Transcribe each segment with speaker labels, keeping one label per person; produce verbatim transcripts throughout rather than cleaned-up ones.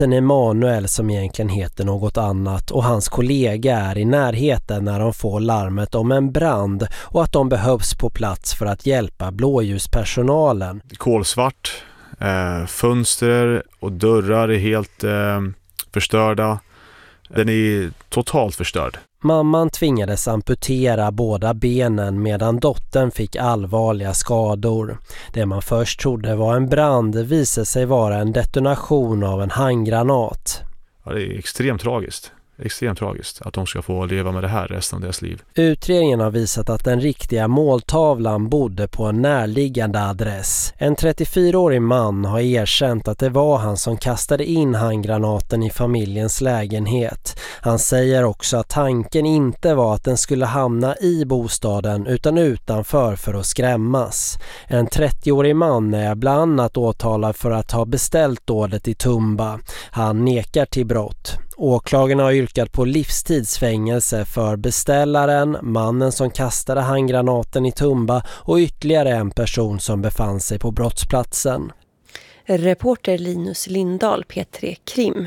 Speaker 1: Den Emanuel som egentligen heter något annat och hans kollega är i närheten när de får larmet om en brand och att de behövs på plats för att hjälpa blåljuspersonalen.
Speaker 2: Kolsvart, eh, fönster och dörrar är helt eh, förstörda. Den är totalt förstörd.
Speaker 1: Mamman tvingades amputera båda benen medan dottern fick allvarliga skador. Det man först trodde var en brand visade sig vara en detonation av en handgranat.
Speaker 2: Ja, det är extremt tragiskt. Extremt tragiskt att de ska få leva med det här resten av deras liv.
Speaker 1: Utredningen har visat att den riktiga måltavlan bodde på en närliggande adress. En trettiofyraårig man har erkänt att det var han som kastade in handgranaten i familjens lägenhet. Han säger också att tanken inte var att den skulle hamna i bostaden utan utanför för att skrämmas. En trettioårig man är bland annat åtalad för att ha beställt dådet i Tumba. Han nekar till brott. Åklagarna har yrkat på livstidsfängelse för beställaren, mannen som kastade handgranaten i Tumba och ytterligare en person som befann sig på brottsplatsen.
Speaker 3: Reporter Linus Lindahl, P tre Krim.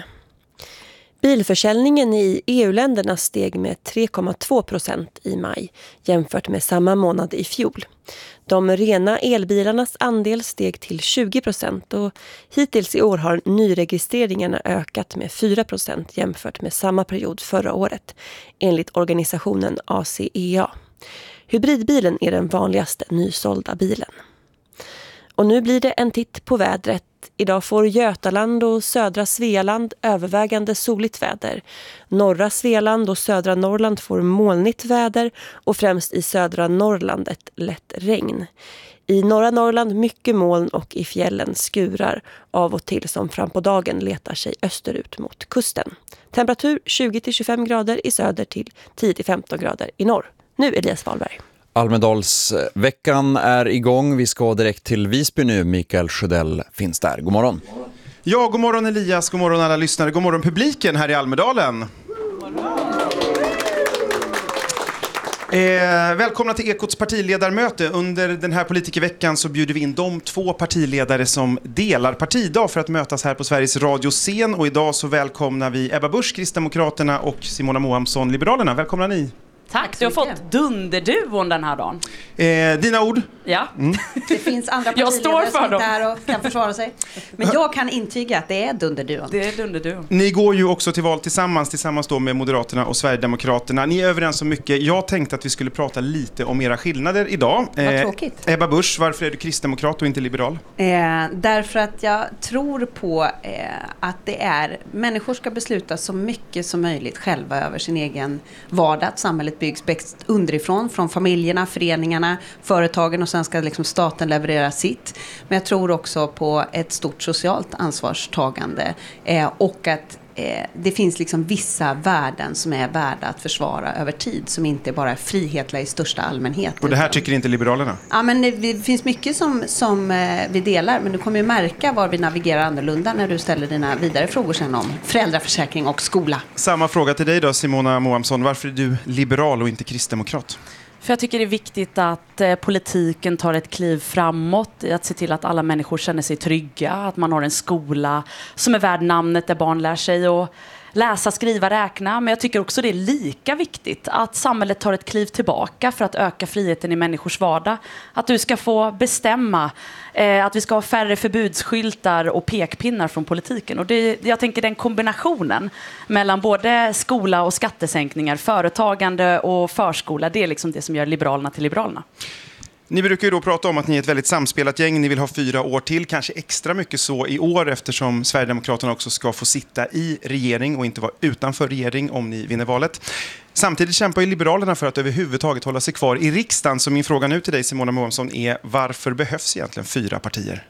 Speaker 3: Bilförsäljningen i E U-länderna steg med tre komma två procent i maj jämfört med samma månad i fjol. De rena elbilarnas andel steg till tjugo procent och hittills i år har nyregistreringarna ökat med fyra procent jämfört med samma period förra året, enligt organisationen A C E A. Hybridbilen är den vanligaste nysålda bilen. Och nu blir det en titt på vädret. Idag får Götaland och södra Svealand övervägande soligt väder. Norra Svealand och södra Norrland får molnigt väder och främst i södra Norrland ett lätt regn. I norra Norrland mycket moln och i fjällen skurar av och till som fram på dagen letar sig österut mot kusten. Temperatur tjugo till tjugofem grader i söder till tio till femton grader i norr. Nu Elias Wahlberg.
Speaker 4: Almedalsveckan är igång. Vi ska direkt till Visby nu. Mikael Sjödell finns där. God morgon.
Speaker 5: Ja, god morgon Elias. God morgon alla lyssnare. God morgon publiken här i Almedalen. Eh, välkomna till Ekots partiledarmöte. Under den här politikerveckan så bjuder vi in de två partiledare som delar partidag för att mötas här på Sveriges radioscen. Och idag så välkomnar vi Ebba Busch, Kristdemokraterna, och Simona Moamsson, Liberalerna. Välkomna ni.
Speaker 6: Tack, du har fått dunderduon den här dagen.
Speaker 5: Eh, dina ord?
Speaker 6: Ja.
Speaker 7: Mm. Det finns andra partiledare som är där och kan försvara sig. Men jag kan intyga att det är dunderduon.
Speaker 6: Det är dunderduon.
Speaker 5: Ni går ju också till val tillsammans, tillsammans då med Moderaterna och Sverigedemokraterna. Ni är överens om mycket. Jag tänkte att vi skulle prata lite om era skillnader idag.
Speaker 7: Vad eh, tråkigt.
Speaker 5: Ebba Busch, varför är du kristdemokrat och inte liberal?
Speaker 7: Eh, därför att jag tror på eh, att det är, människor ska besluta så mycket som möjligt själva över sin egen vardag. Att samhället byggs bäst underifrån, från familjerna, föreningarna, företagen, och sen ska liksom staten leverera sitt. Men jag tror också på ett stort socialt ansvarstagande eh, och att eh, det finns liksom vissa värden som är värda att försvara över tid, som inte bara är frihetliga i största allmänhet.
Speaker 5: Och det här tycker inte Liberalerna?
Speaker 7: Ja, men det, det finns mycket som, som eh, vi delar, men du kommer ju märka var vi navigerar annorlunda när du ställer dina vidare frågor sen om föräldraförsäkring och skola.
Speaker 5: Samma fråga till dig då, Simona Moamsson. Varför är du liberal och inte kristdemokrat?
Speaker 6: För jag tycker det är viktigt att eh, politiken tar ett kliv framåt, att se till att alla människor känner sig trygga, att man har en skola som är värd namnet där barn lär sig och läsa, skriva, räkna. Men jag tycker också det är lika viktigt att samhället tar ett kliv tillbaka för att öka friheten i människors vardag. Att du ska få bestämma, eh, att vi ska ha färre förbudsskyltar och pekpinnar från politiken. Och det, jag tänker den kombinationen mellan både skola och skattesänkningar, företagande och förskola, det är liksom det som gör Liberalerna till Liberalerna.
Speaker 5: Ni brukar ju då prata om att ni är ett väldigt samspelat gäng. Ni vill ha fyra år till, kanske extra mycket så i år, eftersom Sverigedemokraterna också ska få sitta i regering och inte vara utanför regering om ni vinner valet. Samtidigt kämpar ju Liberalerna för att överhuvudtaget hålla sig kvar i riksdagen. Så min fråga nu till dig, Simona Moamsson, är varför behövs egentligen fyra partier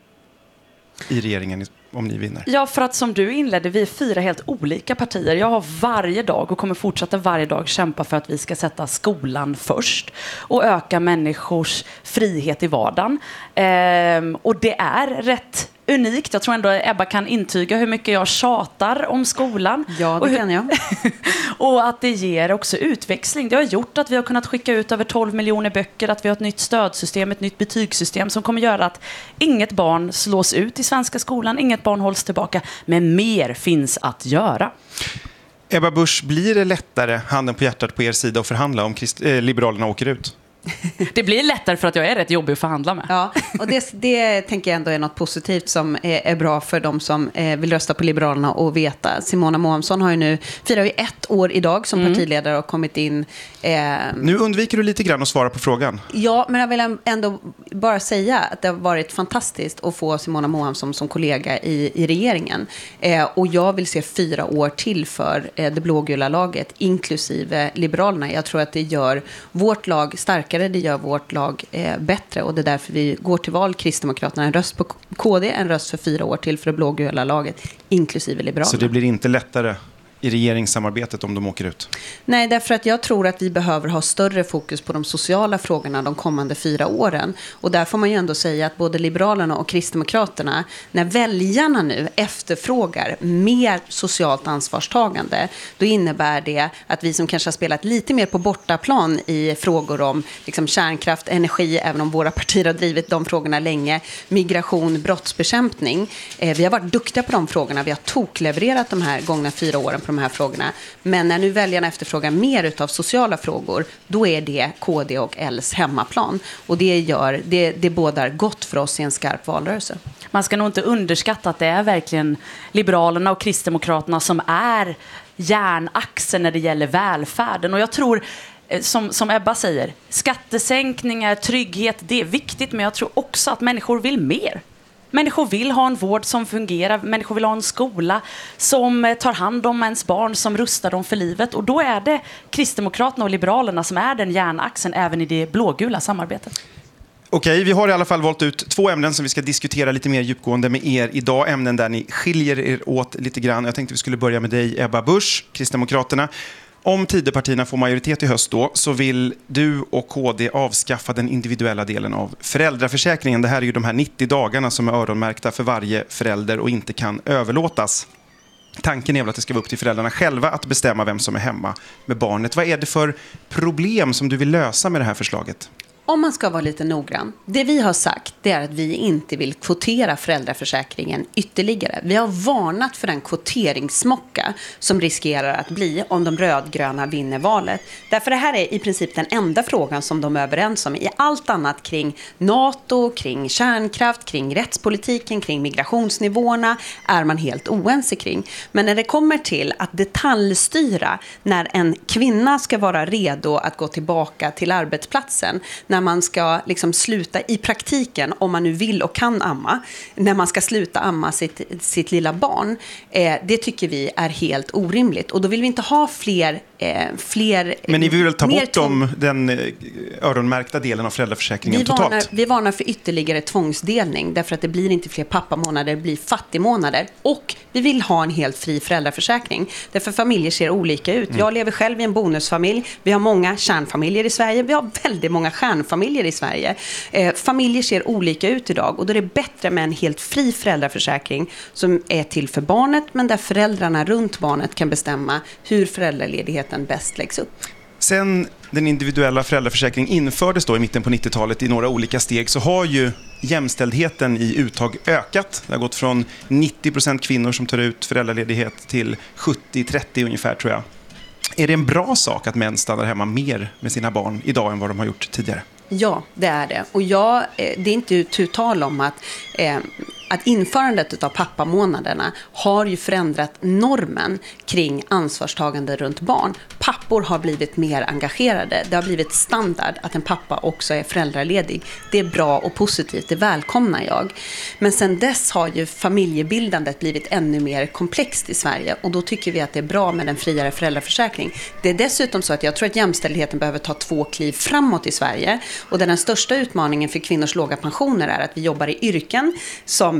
Speaker 5: i regeringen om ni vinner?
Speaker 6: Ja, för att som du inledde, vi är fyra helt olika partier. Jag har varje dag och kommer fortsätta varje dag kämpa för att vi ska sätta skolan först och öka människors frihet i vardagen. Ehm, och det är rätt unikt. Jag tror ändå att Ebba kan intyga hur mycket jag tjatar om skolan.
Speaker 7: Ja, det kan jag.
Speaker 6: Och att det ger också utväxling. Det har gjort att vi har kunnat skicka ut över tolv miljoner böcker, att vi har ett nytt stödsystem, ett nytt betygssystem som kommer göra att inget barn slås ut i svenska skolan, inget barn hålls tillbaka, men mer finns att göra.
Speaker 5: Ebba Busch, blir det lättare, handen på hjärtat på er sida, att förhandla om Christ- eh, Liberalerna åker ut?
Speaker 6: Det blir lättare för att jag är rätt jobbig att förhandla med.
Speaker 7: Ja, och det, det tänker jag ändå är något positivt som är, är bra för de som eh, vill rösta på Liberalerna och veta. Simona Moamsson har ju nu, firar ju ett år idag som mm. partiledare och kommit in. Eh,
Speaker 5: nu undviker du lite grann att svara på frågan.
Speaker 7: Ja, men jag vill ändå bara säga att det har varit fantastiskt att få Simona Moamsson som kollega i, i regeringen. Eh, och jag vill se fyra år till för eh, det blågula laget, inklusive Liberalerna. Jag tror att det gör vårt lag starkare. Det gör vårt lag eh, bättre och det är därför vi går till val. Kristdemokraterna en röst på K D, en röst för fyra år till för det blågula laget, inklusive Liberalerna.
Speaker 5: Så det blir inte lättare i regeringssamarbetet om de åker ut?
Speaker 7: Nej, därför att jag tror att vi behöver ha större fokus på de sociala frågorna de kommande fyra åren. Och där får man ju ändå säga att både Liberalerna och Kristdemokraterna, när väljarna nu efterfrågar mer socialt ansvarstagande, då innebär det att vi som kanske har spelat lite mer på bortaplan i frågor om liksom kärnkraft, energi, även om våra partier har drivit de frågorna länge, migration, brottsbekämpning. Eh, vi har varit duktiga på de frågorna. Vi har toklevererat de här gångna fyra åren på de här frågorna. Men när nu väljarna efterfrågar mer utav sociala frågor, då är det K D och L:s hemmaplan. Och det gör, det, det bådar gott för oss i en skarp valrörelse.
Speaker 6: Man ska nog inte underskatta att det är verkligen Liberalerna och Kristdemokraterna som är järnaxeln när det gäller välfärden. Och jag tror, som, som Ebba säger, skattesänkningar, trygghet, det är viktigt, men jag tror också att människor vill mer. Människor vill ha en vård som fungerar. Människor vill ha en skola som tar hand om ens barn, som rustar dem för livet. Och då är det Kristdemokraterna och Liberalerna som är den järnaxeln även i det blågula samarbetet.
Speaker 5: Okej, vi har i alla fall valt ut två ämnen som vi ska diskutera lite mer djupgående med er idag. Ämnen där ni skiljer er åt lite grann. Jag tänkte vi skulle börja med dig, Ebba Busch, Kristdemokraterna. Om Tidöpartierna får majoritet i höst då, så vill du och K D avskaffa den individuella delen av föräldraförsäkringen. Det här är ju de här nittio dagarna som är öronmärkta för varje förälder och inte kan överlåtas. Tanken är väl att det ska vara upp till föräldrarna själva att bestämma vem som är hemma med barnet. Vad är det för problem som du vill lösa med det här förslaget?
Speaker 7: Om man ska vara lite noggrann. Det vi har sagt, det är att vi inte vill kvotera föräldraförsäkringen ytterligare. Vi har varnat för den kvoteringssmocka som riskerar att bli om de rödgröna vinner valet. Därför det här är i princip den enda frågan som de är överens om. I allt annat kring NATO, kring kärnkraft, kring rättspolitiken, kring migrationsnivåerna är man helt oense kring. Men när det kommer till att detaljstyra när en kvinna ska vara redo att gå tillbaka till arbetsplatsen, när man ska liksom sluta i praktiken, om man nu vill och kan amma, när man ska sluta amma sitt, sitt lilla barn, eh, det tycker vi är helt orimligt. Och då vill vi inte ha fler... Eh, fler
Speaker 5: Men ni vill väl ta bort
Speaker 7: tom-
Speaker 5: om den eh, öronmärkta delen av föräldraförsäkringen
Speaker 7: vi
Speaker 5: totalt?
Speaker 7: Varnar, vi varnar för ytterligare tvångsdelning, därför att det blir inte fler pappamånader, det blir fattigmånader. Och vi vill ha en helt fri föräldraförsäkring, därför familjer ser olika ut. Mm. Jag lever själv i en bonusfamilj, vi har många kärnfamiljer i Sverige, vi har väldigt många stjärnfamiljer i Sverige. Eh, familjer ser olika ut idag och då är det bättre med en helt fri föräldraförsäkring som är till för barnet, men där föräldrarna runt barnet kan bestämma hur föräldraledigheten bäst läggs upp.
Speaker 5: Sen den individuella föräldraförsäkringen infördes då i mitten på nittiotalet i några olika steg, så har ju jämställdheten i uttag ökat. Det har gått från nittio procent kvinnor som tar ut föräldraledighet till sjuttio trettio ungefär, tror jag. Är det en bra sak att män stannar hemma mer med sina barn idag än vad de har gjort tidigare?
Speaker 7: Ja, det är det. Och jag, det är inte tu tal om att, eh, att införandet av pappamånaderna har ju förändrat normen kring ansvarstagande runt barn. Pappor har blivit mer engagerade. Det har blivit standard att en pappa också är föräldraledig. Det är bra och positivt, det välkomnar jag. Men sen dess har ju familjebildandet blivit ännu mer komplext i Sverige. Och då tycker vi att det är bra med en friare föräldraförsäkring. Det är dessutom så att jag tror att jämställdheten behöver ta två kliv framåt i Sverige. Och den största utmaningen för kvinnors låga pensioner är att vi jobbar i yrken som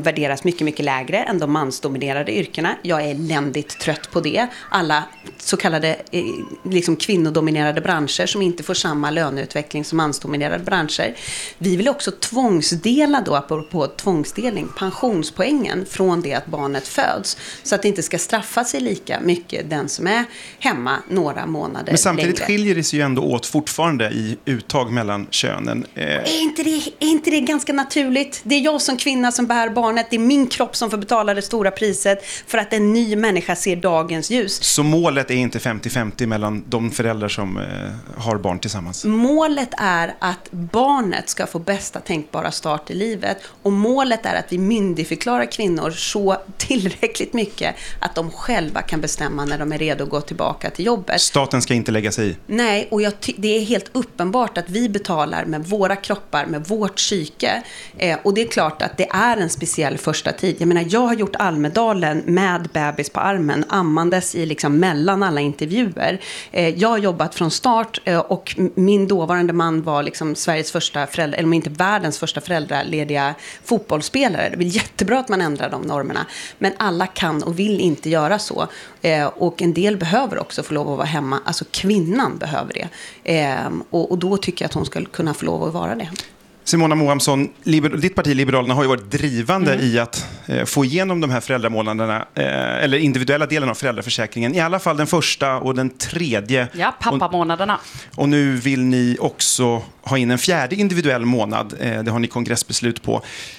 Speaker 7: värderas mycket, mycket lägre än de mansdominerade yrkena. Jag är eländigt trött på det. Alla så kallade eh, liksom kvinnodominerade branscher som inte får samma löneutveckling som mansdominerade branscher. Vi vill också tvångsdela då, på, på tvångsdelning, pensionspoängen från det att barnet föds. Så att det inte ska straffa sig lika mycket den som är hemma några månader.
Speaker 5: Men samtidigt
Speaker 7: längre.
Speaker 5: skiljer det sig ju ändå åt fortfarande i uttag mellan könen. Eh...
Speaker 7: Är, inte det, är inte det ganska naturligt? Det är jag som kvinna som bär barnet. Det är min kropp som får betala det stora priset för att en ny människa ser dagens ljus.
Speaker 5: Så målet är inte femtio femtio mellan de föräldrar som eh, har barn tillsammans?
Speaker 7: Målet är att barnet ska få bästa tänkbara start i livet. Och målet är att vi myndigförklarar kvinnor så tillräckligt mycket att de själva kan bestämma när de är redo att gå tillbaka till jobbet.
Speaker 5: Staten ska inte lägga sig i?
Speaker 7: Nej, och jag ty- det är helt uppenbart att vi betalar med våra kroppar, med vårt psyke. Eh, och det är klart att det är en speciell första tid. Jag menar, jag har gjort Almedalen med bebis på armen, ammandes i liksom mellan alla intervjuer. Eh, jag har jobbat från start eh, och min dåvarande man var liksom Sveriges första förälder, eller om inte världens första föräldralediga fotbollsspelare. Det är jättebra att man ändrar de normerna. Men alla kan och vill inte göra så. Eh, och en del behöver också få lov att vara hemma. Alltså kvinnan behöver det. Eh, och, och då tycker jag att hon ska kunna få lov att vara det.
Speaker 5: Simona Moamsson, liber- ditt parti Liberalerna har ju varit drivande mm. i att eh, få igenom de här föräldramånaderna, eh, eller individuella delen av föräldraförsäkringen. I alla fall den första och den tredje.
Speaker 6: Ja, pappamånaderna.
Speaker 5: Och, och nu vill ni också ha in en fjärde individuell månad. Eh, det har ni kongressbeslut på.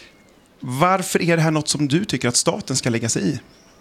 Speaker 5: Varför är det här något som du tycker att staten ska lägga sig i?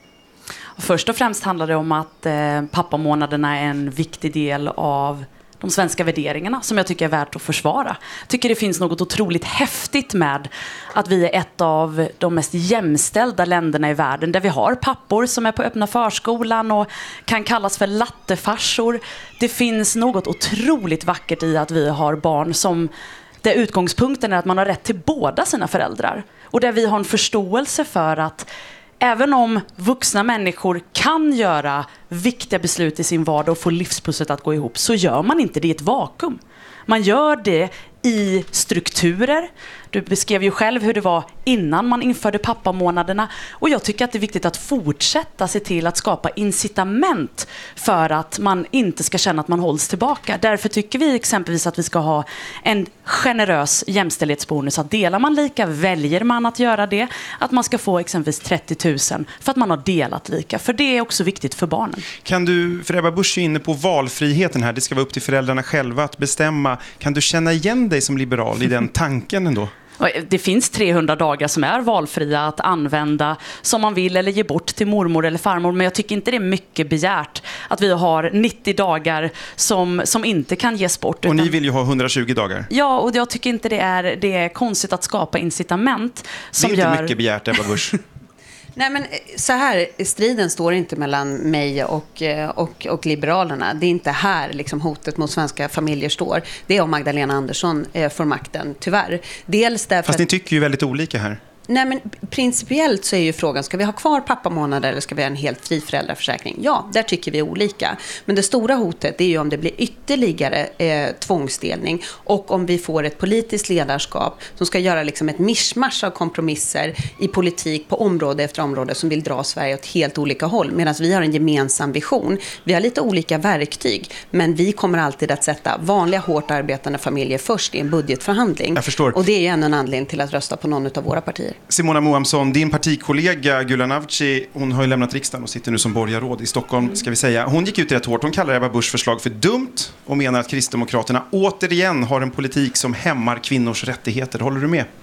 Speaker 6: Först och främst handlar det om att eh, pappamånaderna är en viktig del av de svenska värderingarna som jag tycker är värt att försvara. Jag tycker det finns något otroligt häftigt med att vi är ett av de mest jämställda länderna i världen där vi har pappor som är på öppna förskolan och kan kallas för lattefarsor. Det finns något otroligt vackert i att vi har barn som där utgångspunkten är att man har rätt till båda sina föräldrar. Och där vi har en förståelse för att även om vuxna människor kan göra viktiga beslut i sin vardag och få livspusslet att gå ihop, så gör man inte det i ett vakuum. Man gör det i strukturer. Du beskrev ju själv hur det var innan man införde pappamånaderna. Och jag tycker att det är viktigt att fortsätta se till att skapa incitament för att man inte ska känna att man hålls tillbaka. Därför tycker vi exempelvis att vi ska ha en generös jämställdhetsbonus. Att delar man lika, väljer man att göra det. Att man ska få exempelvis trettio tusen för att man har delat lika. För det är också viktigt för barnen.
Speaker 5: Kan du, för Ebba Busch är inne på valfriheten här. Det ska vara upp till föräldrarna själva att bestämma. Kan du känna igen dig som liberal i den tanken ändå?
Speaker 6: Det finns trehundra dagar som är valfria att använda som man vill eller ge bort till mormor eller farmor. Men jag tycker inte det är mycket begärt att vi har nittio dagar som, som inte kan ges bort.
Speaker 5: Och
Speaker 6: utan,
Speaker 5: ni vill ju ha hundratjugo dagar.
Speaker 6: Ja, och jag tycker inte det är, det är konstigt att skapa incitament som
Speaker 5: det är inte
Speaker 6: gör...
Speaker 5: mycket begärt, Ebba Busch.
Speaker 7: Nej, men så här, striden står inte mellan mig och, och, och Liberalerna. Det är inte här liksom hotet mot svenska familjer står. Det är om Magdalena Andersson får makten, tyvärr. Dels därför
Speaker 5: Fast ni
Speaker 7: att...
Speaker 5: tycker ju väldigt olika här.
Speaker 7: Nej, men principiellt så är ju frågan, ska vi ha kvar pappamånader eller ska vi ha en helt fri föräldraförsäkring? Ja, där tycker vi olika. Men det stora hotet är ju om det blir ytterligare eh, tvångsdelning och om vi får ett politiskt ledarskap som ska göra liksom ett mischmasch av kompromisser i politik på område efter område som vill dra Sverige åt helt olika håll. Medan vi har en gemensam vision. Vi har lite olika verktyg, men vi kommer alltid att sätta vanliga hårt arbetande familjer först i en budgetförhandling.
Speaker 5: Jag förstår.
Speaker 7: Och det är ju ännu en anledning till att rösta på någon av våra partier.
Speaker 5: Simona Moamsson, din partikollega Gulan Avci, hon har ju lämnat riksdagen och sitter nu som borgarråd i Stockholm, ska vi säga. Hon gick ut rätt hårt, hon kallar Ebba Buschs förslag för dumt och menar att Kristdemokraterna återigen har en politik som hämmar kvinnors rättigheter. Håller du med?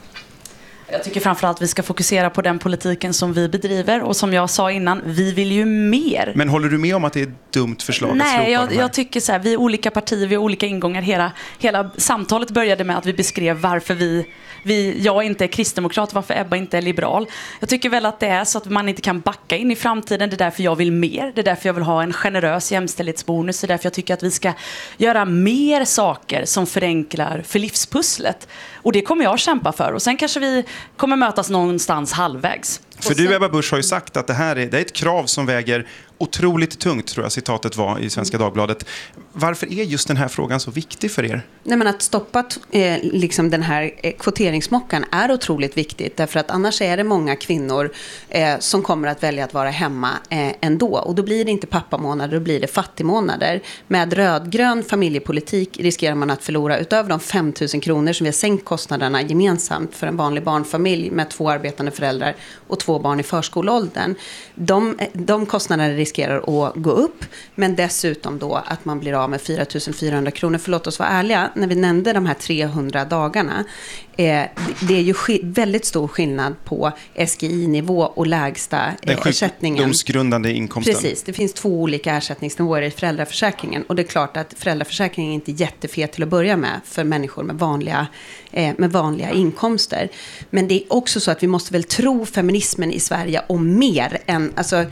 Speaker 6: Jag tycker framförallt att vi ska fokusera på den politiken som vi bedriver. Och som jag sa innan, vi vill ju mer.
Speaker 5: Men håller du med om att det är ett dumt förslag?
Speaker 6: Nej, jag, jag tycker så här, vi är olika partier, vi har olika ingångar. Hela, hela samtalet började med att vi beskrev varför vi, vi, jag inte är kristdemokrat, varför Ebba inte är liberal. Jag tycker väl att det är så att man inte kan backa in i framtiden. Det är därför jag vill mer. Det är därför jag vill ha en generös jämställdhetsbonus. Det är därför jag tycker att vi ska göra mer saker som förenklar för livspusslet. Och det kommer jag kämpa för. Och sen kanske vi kommer mötas någonstans halvvägs.
Speaker 5: För du, Ebba Busch, har ju sagt att det här är, det är ett krav som väger otroligt tungt, tror jag citatet var i Svenska Dagbladet. Varför är just den här frågan så viktig för er?
Speaker 7: Nej, men att stoppa eh, liksom den här eh, kvoteringsmockan är otroligt viktigt. Därför att annars är det många kvinnor eh, som kommer att välja att vara hemma eh, ändå. Och då blir det inte pappamånader, då blir det fattigmånader. Med rödgrön familjepolitik riskerar man att förlora utöver de fem tusen kronor som vi har sänkt kostnaderna gemensamt för en vanlig barnfamilj med två arbetande föräldrar och två barn i förskoleåldern. De, de kostnaderna riskerar att gå upp, men dessutom då att man blir av med fyra tusen fyrahundra kronor. För låt oss vara ärliga, när vi nämnde de här trehundra dagarna, eh, det är ju sk- väldigt stor skillnad på S G I-nivå och lägsta eh, ersättningen.
Speaker 5: Den sjukdomsgrundande inkomsten.
Speaker 7: Precis, det finns två olika ersättningsnivåer i föräldraförsäkringen, och det är klart att föräldraförsäkringen är inte jättefet till att börja med för människor med vanliga, eh, med vanliga inkomster. Men det är också så att vi måste väl tro feminismen i Sverige om mer än, alltså,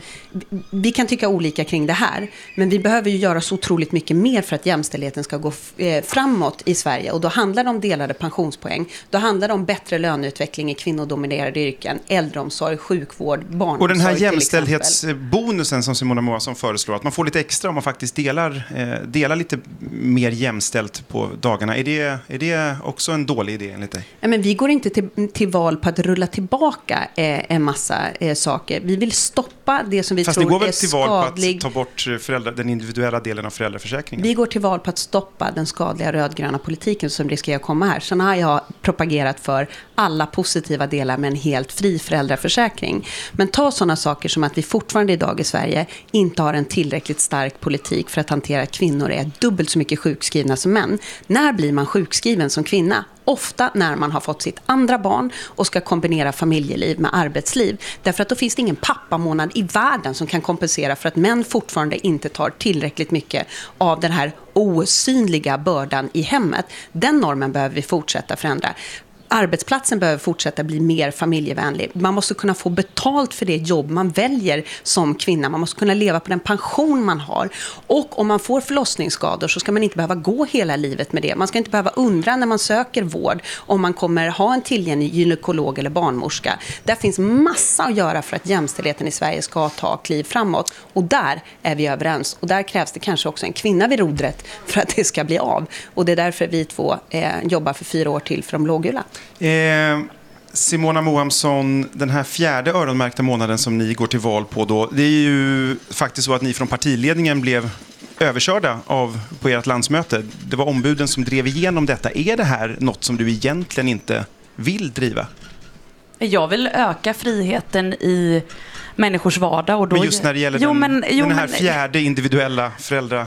Speaker 7: vi kan tycka olika kring det här, men vi behöver ju göra så otroligt mycket mer för att jämställdheten ska gå eh, framåt i Sverige, och då handlar det om delade pensionspoäng, då handlar det om bättre löneutveckling i kvinnodominerade yrken, äldreomsorg, sjukvård, barnomsorg.
Speaker 5: Och den här jämställdhetsbonusen som Simona Moansson föreslår, att man får lite extra om man faktiskt delar, eh, delar lite mer jämställt på dagarna, är det, är det också en dålig idé enligt dig?
Speaker 7: Ja, men vi går inte till, till val på att rulla tillbaka eh, en massa eh, saker. Vi vill stoppa det som vi
Speaker 5: Fast
Speaker 7: tror
Speaker 5: ni går väl
Speaker 7: är
Speaker 5: till val
Speaker 7: skadlig.
Speaker 5: på att ta bort föräldrar, den individuella delen av föräldraförsäkringen?
Speaker 7: Vi går till val på att stoppa den skadliga rödgröna politiken som riskerar att komma här. Sen har jag propagerat för alla positiva delar med en helt fri föräldraförsäkring. Men ta sådana saker som att vi fortfarande idag i Sverige inte har en tillräckligt stark politik för att hantera att kvinnor är dubbelt så mycket sjukskrivna som män. När blir man sjukskriven som kvinna? Ofta när man har fått sitt andra barn och ska kombinera familjeliv med arbetsliv. Därför att då finns det ingen pappamånad i världen som kan kompensera för att män fortfarande inte tar tillräckligt mycket av den här osynliga bördan i hemmet. Den normen behöver vi fortsätta förändra. Arbetsplatsen behöver fortsätta bli mer familjevänlig. Man måste kunna få betalt för det jobb man väljer som kvinna. Man måste kunna leva på den pension man har. Och om man får förlossningsskador så ska man inte behöva gå hela livet med det. Man ska inte behöva undra när man söker vård om man kommer ha en tillgänglig gynekolog eller barnmorska. Där finns massa att göra för att jämställdheten i Sverige ska ta kliv framåt. Och där är vi överens. Och där krävs det kanske också en kvinna vid rodret för att det ska bli av. Och det är därför vi två eh, jobbar för fyra år till för de blågula.
Speaker 5: Eh, Simona Moansson, den här fjärde öronmärkta månaden som ni går till val på då, det är ju faktiskt så att ni från partiledningen blev överkörda av på ert landsmöte. Det var ombuden som drev igenom detta. Är det här något som du egentligen inte vill driva?
Speaker 6: Jag vill öka friheten i människors vardag. Och då...
Speaker 5: Men just när det gäller
Speaker 6: jo,
Speaker 5: den,
Speaker 6: men, jo,
Speaker 5: den här
Speaker 6: men...
Speaker 5: fjärde individuella föräldra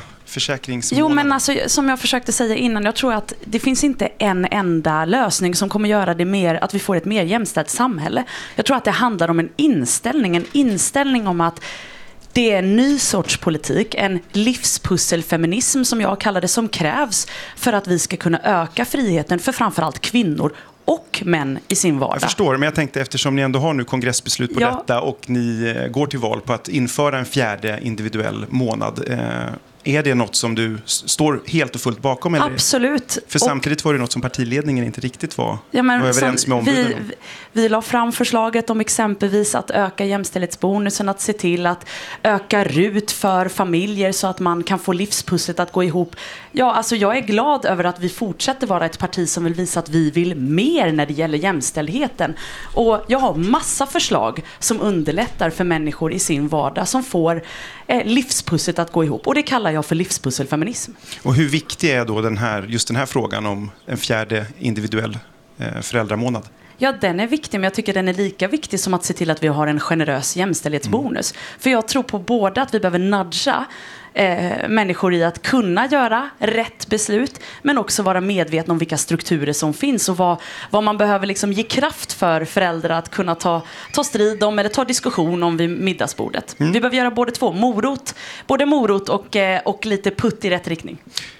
Speaker 6: Jo, men alltså, som jag försökte säga innan, jag tror att det finns inte en enda lösning som kommer göra det mer, att vi får ett mer jämställt samhälle. Jag tror att det handlar om en inställning, en inställning om att det är en ny sorts politik, en livspusselfeminism som jag kallar det, som krävs för att vi ska kunna öka friheten för framförallt kvinnor och män i sin vardag.
Speaker 5: Jag förstår, men jag tänkte eftersom ni ändå har nu kongressbeslut på ja. detta och ni går till val på att införa en fjärde individuell månad. Eh, Är det något som du står helt och fullt bakom? Eller?
Speaker 6: Absolut.
Speaker 5: För samtidigt var det något som partiledningen inte riktigt var,
Speaker 6: ja, men
Speaker 5: var överens med ombuden
Speaker 6: vi,
Speaker 5: om.
Speaker 6: Vi la fram förslaget om exempelvis att öka jämställdhetsbonusen, att se till att öka R U T för familjer så att man kan få livspusslet att gå ihop. Ja, alltså jag är glad över att vi fortsätter vara ett parti som vill visa att vi vill mer när det gäller jämställdheten. Och jag har massa förslag som underlättar för människor i sin vardag, som får eh, livspusslet att gå ihop. Och det kallar jag för livspusselfeminism. Och
Speaker 5: hur viktig är då den här, just den här frågan om en fjärde individuell eh, föräldramånad?
Speaker 6: Ja, den är viktig, men jag tycker den är lika viktig som att se till att vi har en generös jämställdhetsbonus. Mm. För jag tror på både att vi behöver nudga eh, människor i att kunna göra rätt beslut, men också vara medvetna om vilka strukturer som finns och vad, vad man behöver liksom ge kraft för föräldrar att kunna ta, ta strid om eller ta diskussion om vid middagsbordet. Mm. Vi behöver göra både två, morot, både morot och, eh, och lite putt i rätt riktning.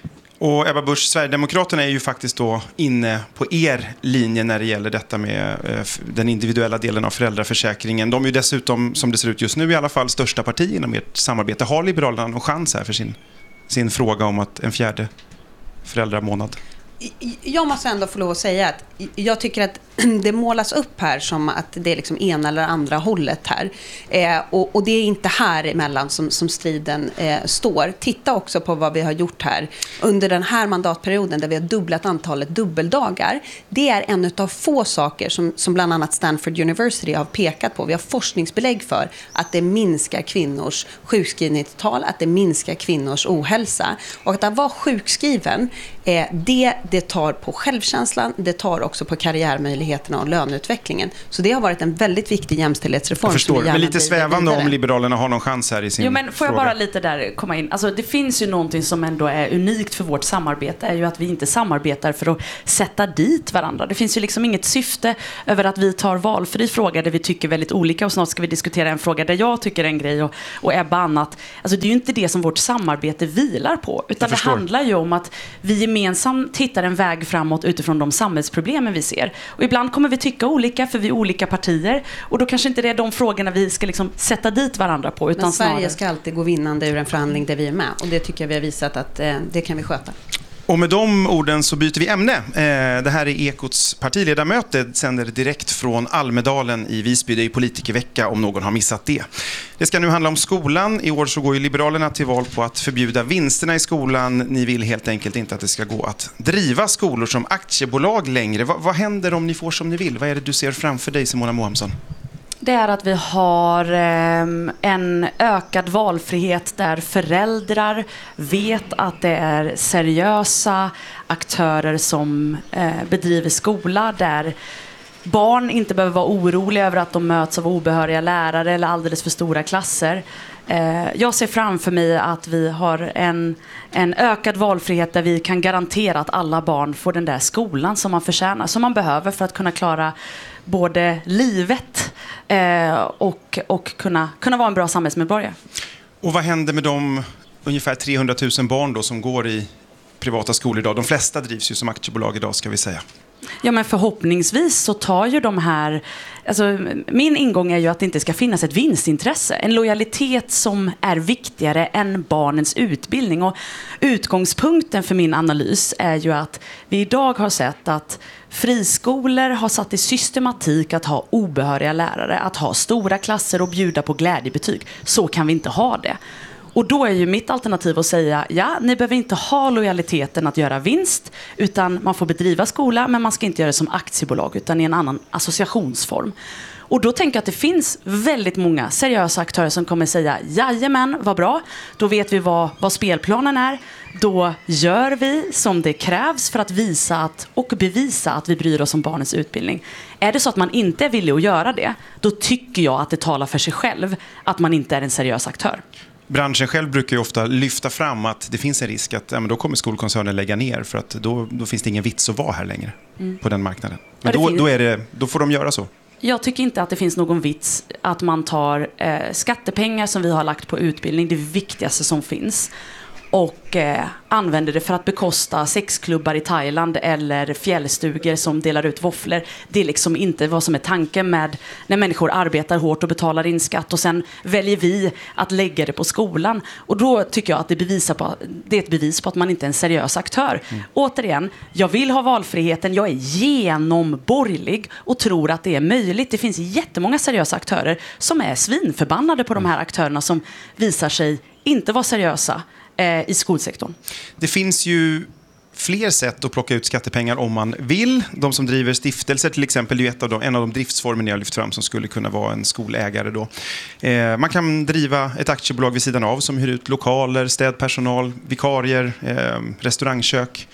Speaker 5: Och Ebba Busch, Sverigedemokraterna är ju faktiskt då inne på er linje när det gäller detta med eh, den individuella delen av föräldraförsäkringen. De är ju dessutom, som det ser ut just nu i alla fall, största parti inom ert samarbete. Har Liberalerna någon chans här för sin, sin fråga om att en fjärde föräldramånad?
Speaker 7: Jag måste ändå få lov att säga att jag tycker att det målas upp här som att det är liksom ena eller andra hållet här. Eh, och, och det är inte här emellan som, som striden eh, står. Titta också på vad vi har gjort här under den här mandatperioden där vi har dubblat antalet dubbeldagar. Det är en av få saker som, som bland annat Stanford University har pekat på. Vi har forskningsbelägg för att det minskar kvinnors sjukskrivningstal, att det minskar kvinnors ohälsa. Och att vara sjukskriven, eh, det, det tar på självkänslan, det tar också på karriärmöjligheterna och löneutvecklingen. Så det har varit en väldigt viktig jämställdhetsreform.
Speaker 5: Jag förstår, men lite svävande om Liberalerna har någon chans här i sin
Speaker 6: Jo, men får jag
Speaker 5: fråga.
Speaker 6: bara lite där komma in. Alltså, det finns ju någonting som ändå är unikt för vårt samarbete, är ju att vi inte samarbetar för att sätta dit varandra. Det finns ju liksom inget syfte över att vi tar valfri fråga där vi tycker väldigt olika, och snart ska vi diskutera en fråga där jag tycker en grej och, och Ebba annat. Alltså, det är ju inte det som vårt samarbete vilar på, utan det handlar ju om att vi gemensamt hittar en väg framåt utifrån de samhällsproblemen vi ser. Och ibland kommer vi tycka olika för vi är olika partier, och då kanske inte det är de frågorna vi ska liksom sätta dit varandra på, utan
Speaker 7: men Sverige
Speaker 6: snarare...
Speaker 7: ska alltid gå vinnande ur en förhandling där vi är med, och det tycker jag vi har visat att eh, det kan vi sköta.
Speaker 5: Och med de orden så byter vi ämne. Det här är Ekots partiledarmöte, sänder direkt från Almedalen i Visby. Det är politikervecka om någon har missat det. Det ska nu handla om skolan. I år så går ju Liberalerna till val på att förbjuda vinsterna i skolan. Ni vill helt enkelt inte att det ska gå att driva skolor som aktiebolag längre. Vad, vad händer om ni får som ni vill? Vad är det du ser framför dig, Simona Mohamsson?
Speaker 6: Det är att vi har eh, en ökad valfrihet där föräldrar vet att det är seriösa aktörer som eh, bedriver skola, där barn inte behöver vara oroliga över att de möts av obehöriga lärare eller alldeles för stora klasser. Eh, jag ser framför mig att vi har en, en ökad valfrihet där vi kan garantera att alla barn får den där skolan som man förtjänar, som man behöver för att kunna klara både livet eh, och, och kunna, kunna vara en bra samhällsmedborgare.
Speaker 5: Och vad händer med de ungefär trehundratusen barn då som går i privata skolor idag? De flesta drivs ju som aktiebolag idag, ska vi säga.
Speaker 6: Ja, men förhoppningsvis så tar ju de här... Alltså, min ingång är ju att det inte ska finnas ett vinstintresse. En lojalitet som är viktigare än barnens utbildning. Och utgångspunkten för min analys är ju att vi idag har sett att friskolor har satt i systematik att ha obehöriga lärare, att ha stora klasser och bjuda på glädjebetyg. Så kan vi inte ha det. Och då är ju mitt alternativ att säga, ja, ni behöver inte ha lojaliteten att göra vinst, utan man får bedriva skola, men man ska inte göra det som aktiebolag utan i en annan associationsform. Och då tänker jag att det finns väldigt många seriösa aktörer som kommer säga, jajamän, vad bra, då vet vi vad, vad spelplanen är, då gör vi som det krävs för att visa att, och bevisa att vi bryr oss om barnens utbildning. Är det så att man inte är villig att göra det, då tycker jag att det talar för sig själv att man inte är en seriös aktör.
Speaker 5: Branschen själv brukar ju ofta lyfta fram att det finns en risk att ja, men då kommer skolkoncernen lägga ner, för att då, då finns det ingen vits att vara här längre mm. på den marknaden. Men ja, då, finns... då, är det, då får de göra så.
Speaker 6: Jag tycker inte att det finns någon vits att man tar eh, skattepengar som vi har lagt på utbildning, det viktigaste som finns, och eh, använder det för att bekosta sexklubbar i Thailand eller fjällstugor som delar ut våfflor. Det är liksom inte vad som är tanken med när människor arbetar hårt och betalar in skatt, och sen väljer vi att lägga det på skolan. Och då tycker jag att det, bevisar på, det är ett bevis på att man inte är en seriös aktör. Mm. Återigen, jag vill ha valfriheten, jag är genomborgerlig och tror att det är möjligt. Det finns jättemånga seriösa aktörer som är svinförbannade på de här aktörerna som visar sig inte vara seriösa i skolsektorn.
Speaker 5: Det finns ju fler sätt att plocka ut skattepengar om man vill. De som driver stiftelser till exempel är ju ett av de, en av de driftsformer ni har lyft fram som skulle kunna vara en skolägare då. Eh, man kan driva ett aktiebolag vid sidan av som hyr ut lokaler, städpersonal, vikarier, eh, restaurangkök.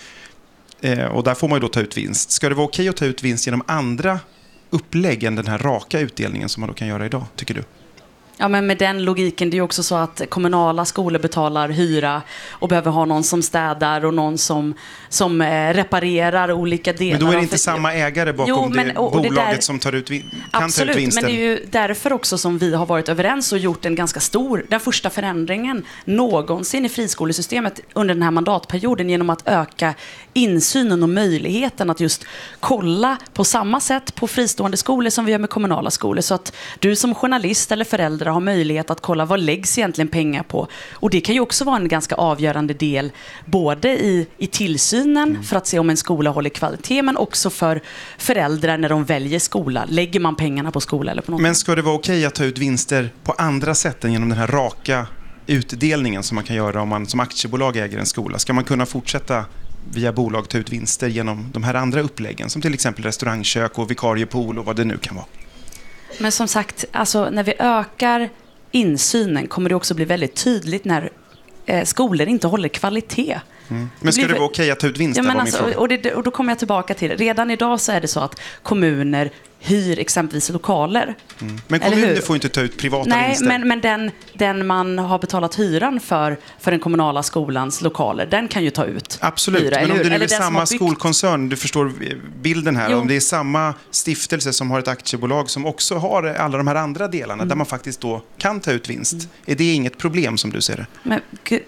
Speaker 5: Eh, och där får man ju då ta ut vinst. Ska det vara okej att ta ut vinst genom andra upplägg än den här raka utdelningen som man då kan göra idag, tycker du?
Speaker 6: Ja, men med den logiken, det är ju också så att kommunala skolor betalar hyra och behöver ha någon som städar och någon som, som eh, reparerar olika delar.
Speaker 5: Men då är det inte samma ägare bakom jo, men, det och, och bolaget det där, som tar ut, kan absolut, ta ut vinsten. Men det är ju därför också som vi har varit överens och gjort en ganska stor, den första förändringen någonsin i friskolesystemet under den här mandatperioden, genom att öka insynen och möjligheten att just kolla på samma sätt på fristående skolor som vi gör med kommunala skolor. Så att du som journalist eller förälder
Speaker 6: andra har möjlighet att kolla vad läggs egentligen pengar på. Och det kan ju också vara en ganska avgörande del både i, i tillsynen mm. för att se om en skola håller kvalitet, men också för föräldrar när de väljer skola. Lägger man pengarna på skola eller på något?
Speaker 5: Men ska det vara okej att ta ut vinster på andra sätt än genom den här raka utdelningen som man kan göra om man som aktiebolag äger en skola? Ska man kunna fortsätta via bolag ta ut vinster genom de här andra uppläggen som till exempel restaurangkök och vikariepool och vad det nu kan vara?
Speaker 6: Men som sagt, alltså, när vi ökar insynen kommer det också bli väldigt tydligt när eh, skolor inte håller kvalitet.
Speaker 5: Mm. Men ska det, det vara okej att ta ut vinster?
Speaker 6: Ja, men alltså, och, det, och då kommer jag tillbaka till det. Redan idag så är det så att kommuner hyr exempelvis lokaler.
Speaker 5: Mm. Men kommuner får inte ta ut privata
Speaker 6: Nej,
Speaker 5: vinster.
Speaker 6: men, men den, den man har betalat hyran för, för den kommunala skolans lokaler, den kan ju ta ut
Speaker 5: Absolut,
Speaker 6: hyra,
Speaker 5: men om det nu är
Speaker 6: eller
Speaker 5: samma
Speaker 6: byggt...
Speaker 5: skolkoncern, du förstår bilden här,
Speaker 6: Jo.
Speaker 5: om det är samma stiftelse som har ett aktiebolag som också har alla de här andra delarna mm. där man faktiskt då kan ta ut vinst, mm. är det inget problem som du ser det?
Speaker 6: Men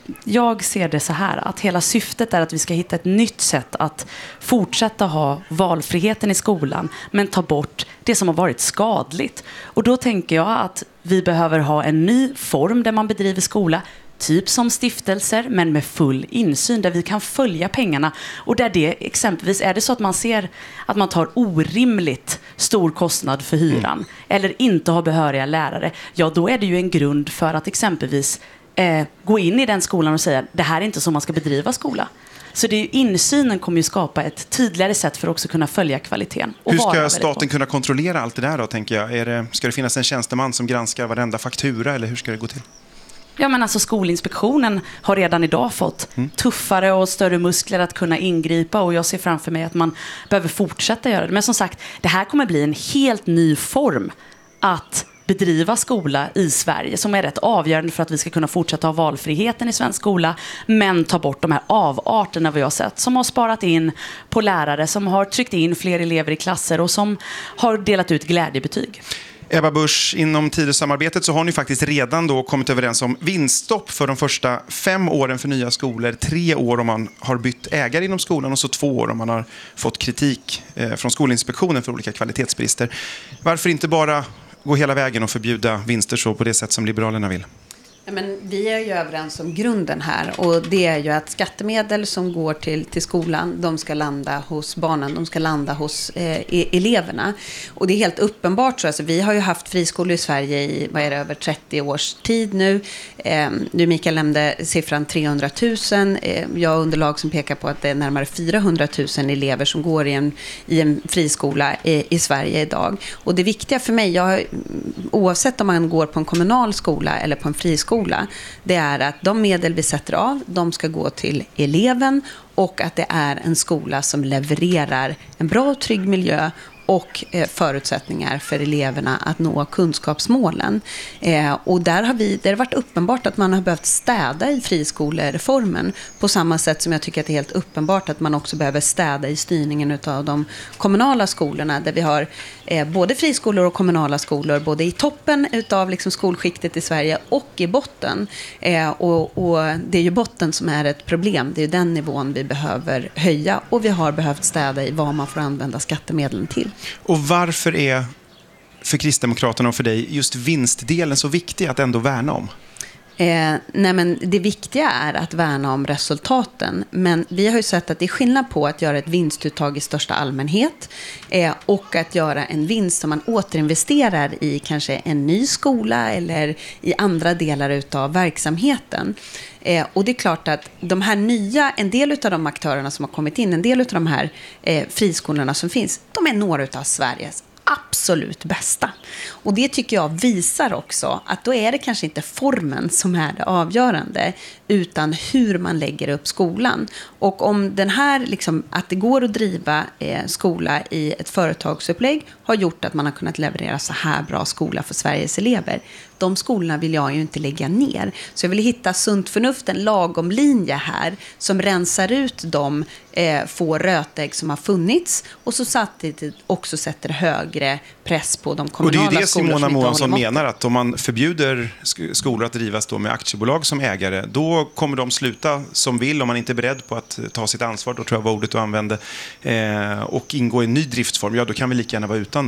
Speaker 6: jag ser det så här, att hela syftet är att vi ska hitta ett nytt sätt att fortsätta ha valfriheten i skolan, men ta bort det som har varit skadligt. Och då tänker jag att vi behöver ha en ny form där man bedriver skola, typ som stiftelser, men med full insyn där vi kan följa pengarna. Och där det exempelvis är det så att man ser att man tar orimligt stor kostnad för hyran mm. eller inte har behöriga lärare, ja då är det ju en grund för att exempelvis eh, gå in i den skolan och säga det här är inte så man ska bedriva skola. Så det är ju, insynen kommer ju skapa ett tydligare sätt för att också kunna följa kvaliteten. Och
Speaker 5: hur ska staten kunna kontrollera allt det där då, tänker jag? Är det, ska det finnas en tjänsteman som granskar varenda faktura eller hur ska det gå till?
Speaker 6: Ja, men alltså Skolinspektionen har redan idag fått mm. tuffare och större muskler att kunna ingripa, och jag ser framför mig att man behöver fortsätta göra det. Men som sagt, det här kommer bli en helt ny form att bedriva skola i Sverige som är rätt avgörande för att vi ska kunna fortsätta ha valfriheten i svensk skola, men ta bort de här avarterna vi har sett som har sparat in på lärare, som har tryckt in fler elever i klasser och som har delat ut glädjebetyg.
Speaker 5: Ebba Busch, inom Tidösamarbetet så har ni faktiskt redan då kommit överens om vinststopp för de första fem åren för nya skolor, tre år om man har bytt ägare inom skolan och så två år om man har fått kritik eh, från Skolinspektionen för olika kvalitetsbrister. Varför inte bara gå hela vägen och förbjuda vinster så på det sätt som Liberalerna vill?
Speaker 7: Ja, men vi är ju överens om grunden här, och det är ju att skattemedel som går till, till skolan, de ska landa hos barnen, de ska landa hos eh, eleverna. Och det är helt uppenbart så, alltså, vi har ju haft friskolor i Sverige i vad är det, över trettio års tid nu. Eh, nu Mikael nämnde siffran trehundratusen. Eh, jag har underlag som pekar på att det är närmare fyrahundratusen elever som går i en, i en friskola i, i Sverige idag. Och det viktiga för mig, jag, oavsett om man går på en kommunal skola eller på en friskola, det är att de medel vi sätter av, de ska gå till eleven, och att det är en skola som levererar en bra och trygg miljö och eh, förutsättningar för eleverna att nå kunskapsmålen. Eh, och där har vi, det har varit uppenbart att man har behövt städa i friskolereformen på samma sätt som jag tycker att det är helt uppenbart att man också behöver städa i styrningen av de kommunala skolorna, där vi har eh, både friskolor och kommunala skolor, både i toppen utav liksom skolskiktet i Sverige och i botten. Eh, och, och det är ju botten som är ett problem, det är den nivån vi behöver höja, och vi har behövt städa i vad man får använda skattemedlen till.
Speaker 5: Och varför är för Kristdemokraterna och för dig just vinstdelen så viktig att ändå värna om?
Speaker 7: Eh, nej men det viktiga är att värna om resultaten, men vi har ju sett att det är skillnad på att göra ett vinstuttag i största allmänhet eh, och att göra en vinst som man återinvesterar i kanske en ny skola eller i andra delar utav verksamheten. Eh, och det är klart att de här nya, en del av de aktörerna som har kommit in, en del av de här eh, friskolorna som finns, de är några av Sveriges absolut bästa. Och det tycker jag visar också att då är det kanske inte formen som är det avgörande, utan hur man lägger upp skolan. Och om den här, liksom, att det går att driva eh, skola i ett företagsupplägg har gjort att man har kunnat leverera så här bra skola för Sveriges elever. De skolorna vill jag ju inte lägga ner. Så jag vill hitta sunt förnuft, en lagom linje här som rensar ut de eh, få rötägg som har funnits, och så samtidigt också sätter högre press på de kommunala skolor.
Speaker 5: Och det är ju det Simona Månsson
Speaker 7: menar,
Speaker 5: menar, att om man förbjuder sk- skolor att drivas då med aktiebolag som ägare, då kommer de sluta som vill, om man inte är beredd på att ta sitt ansvar, då tror jag var ordet du använde, eh, och ingå i en ny driftsform. Ja, då kan vi lika gärna vara utan dem.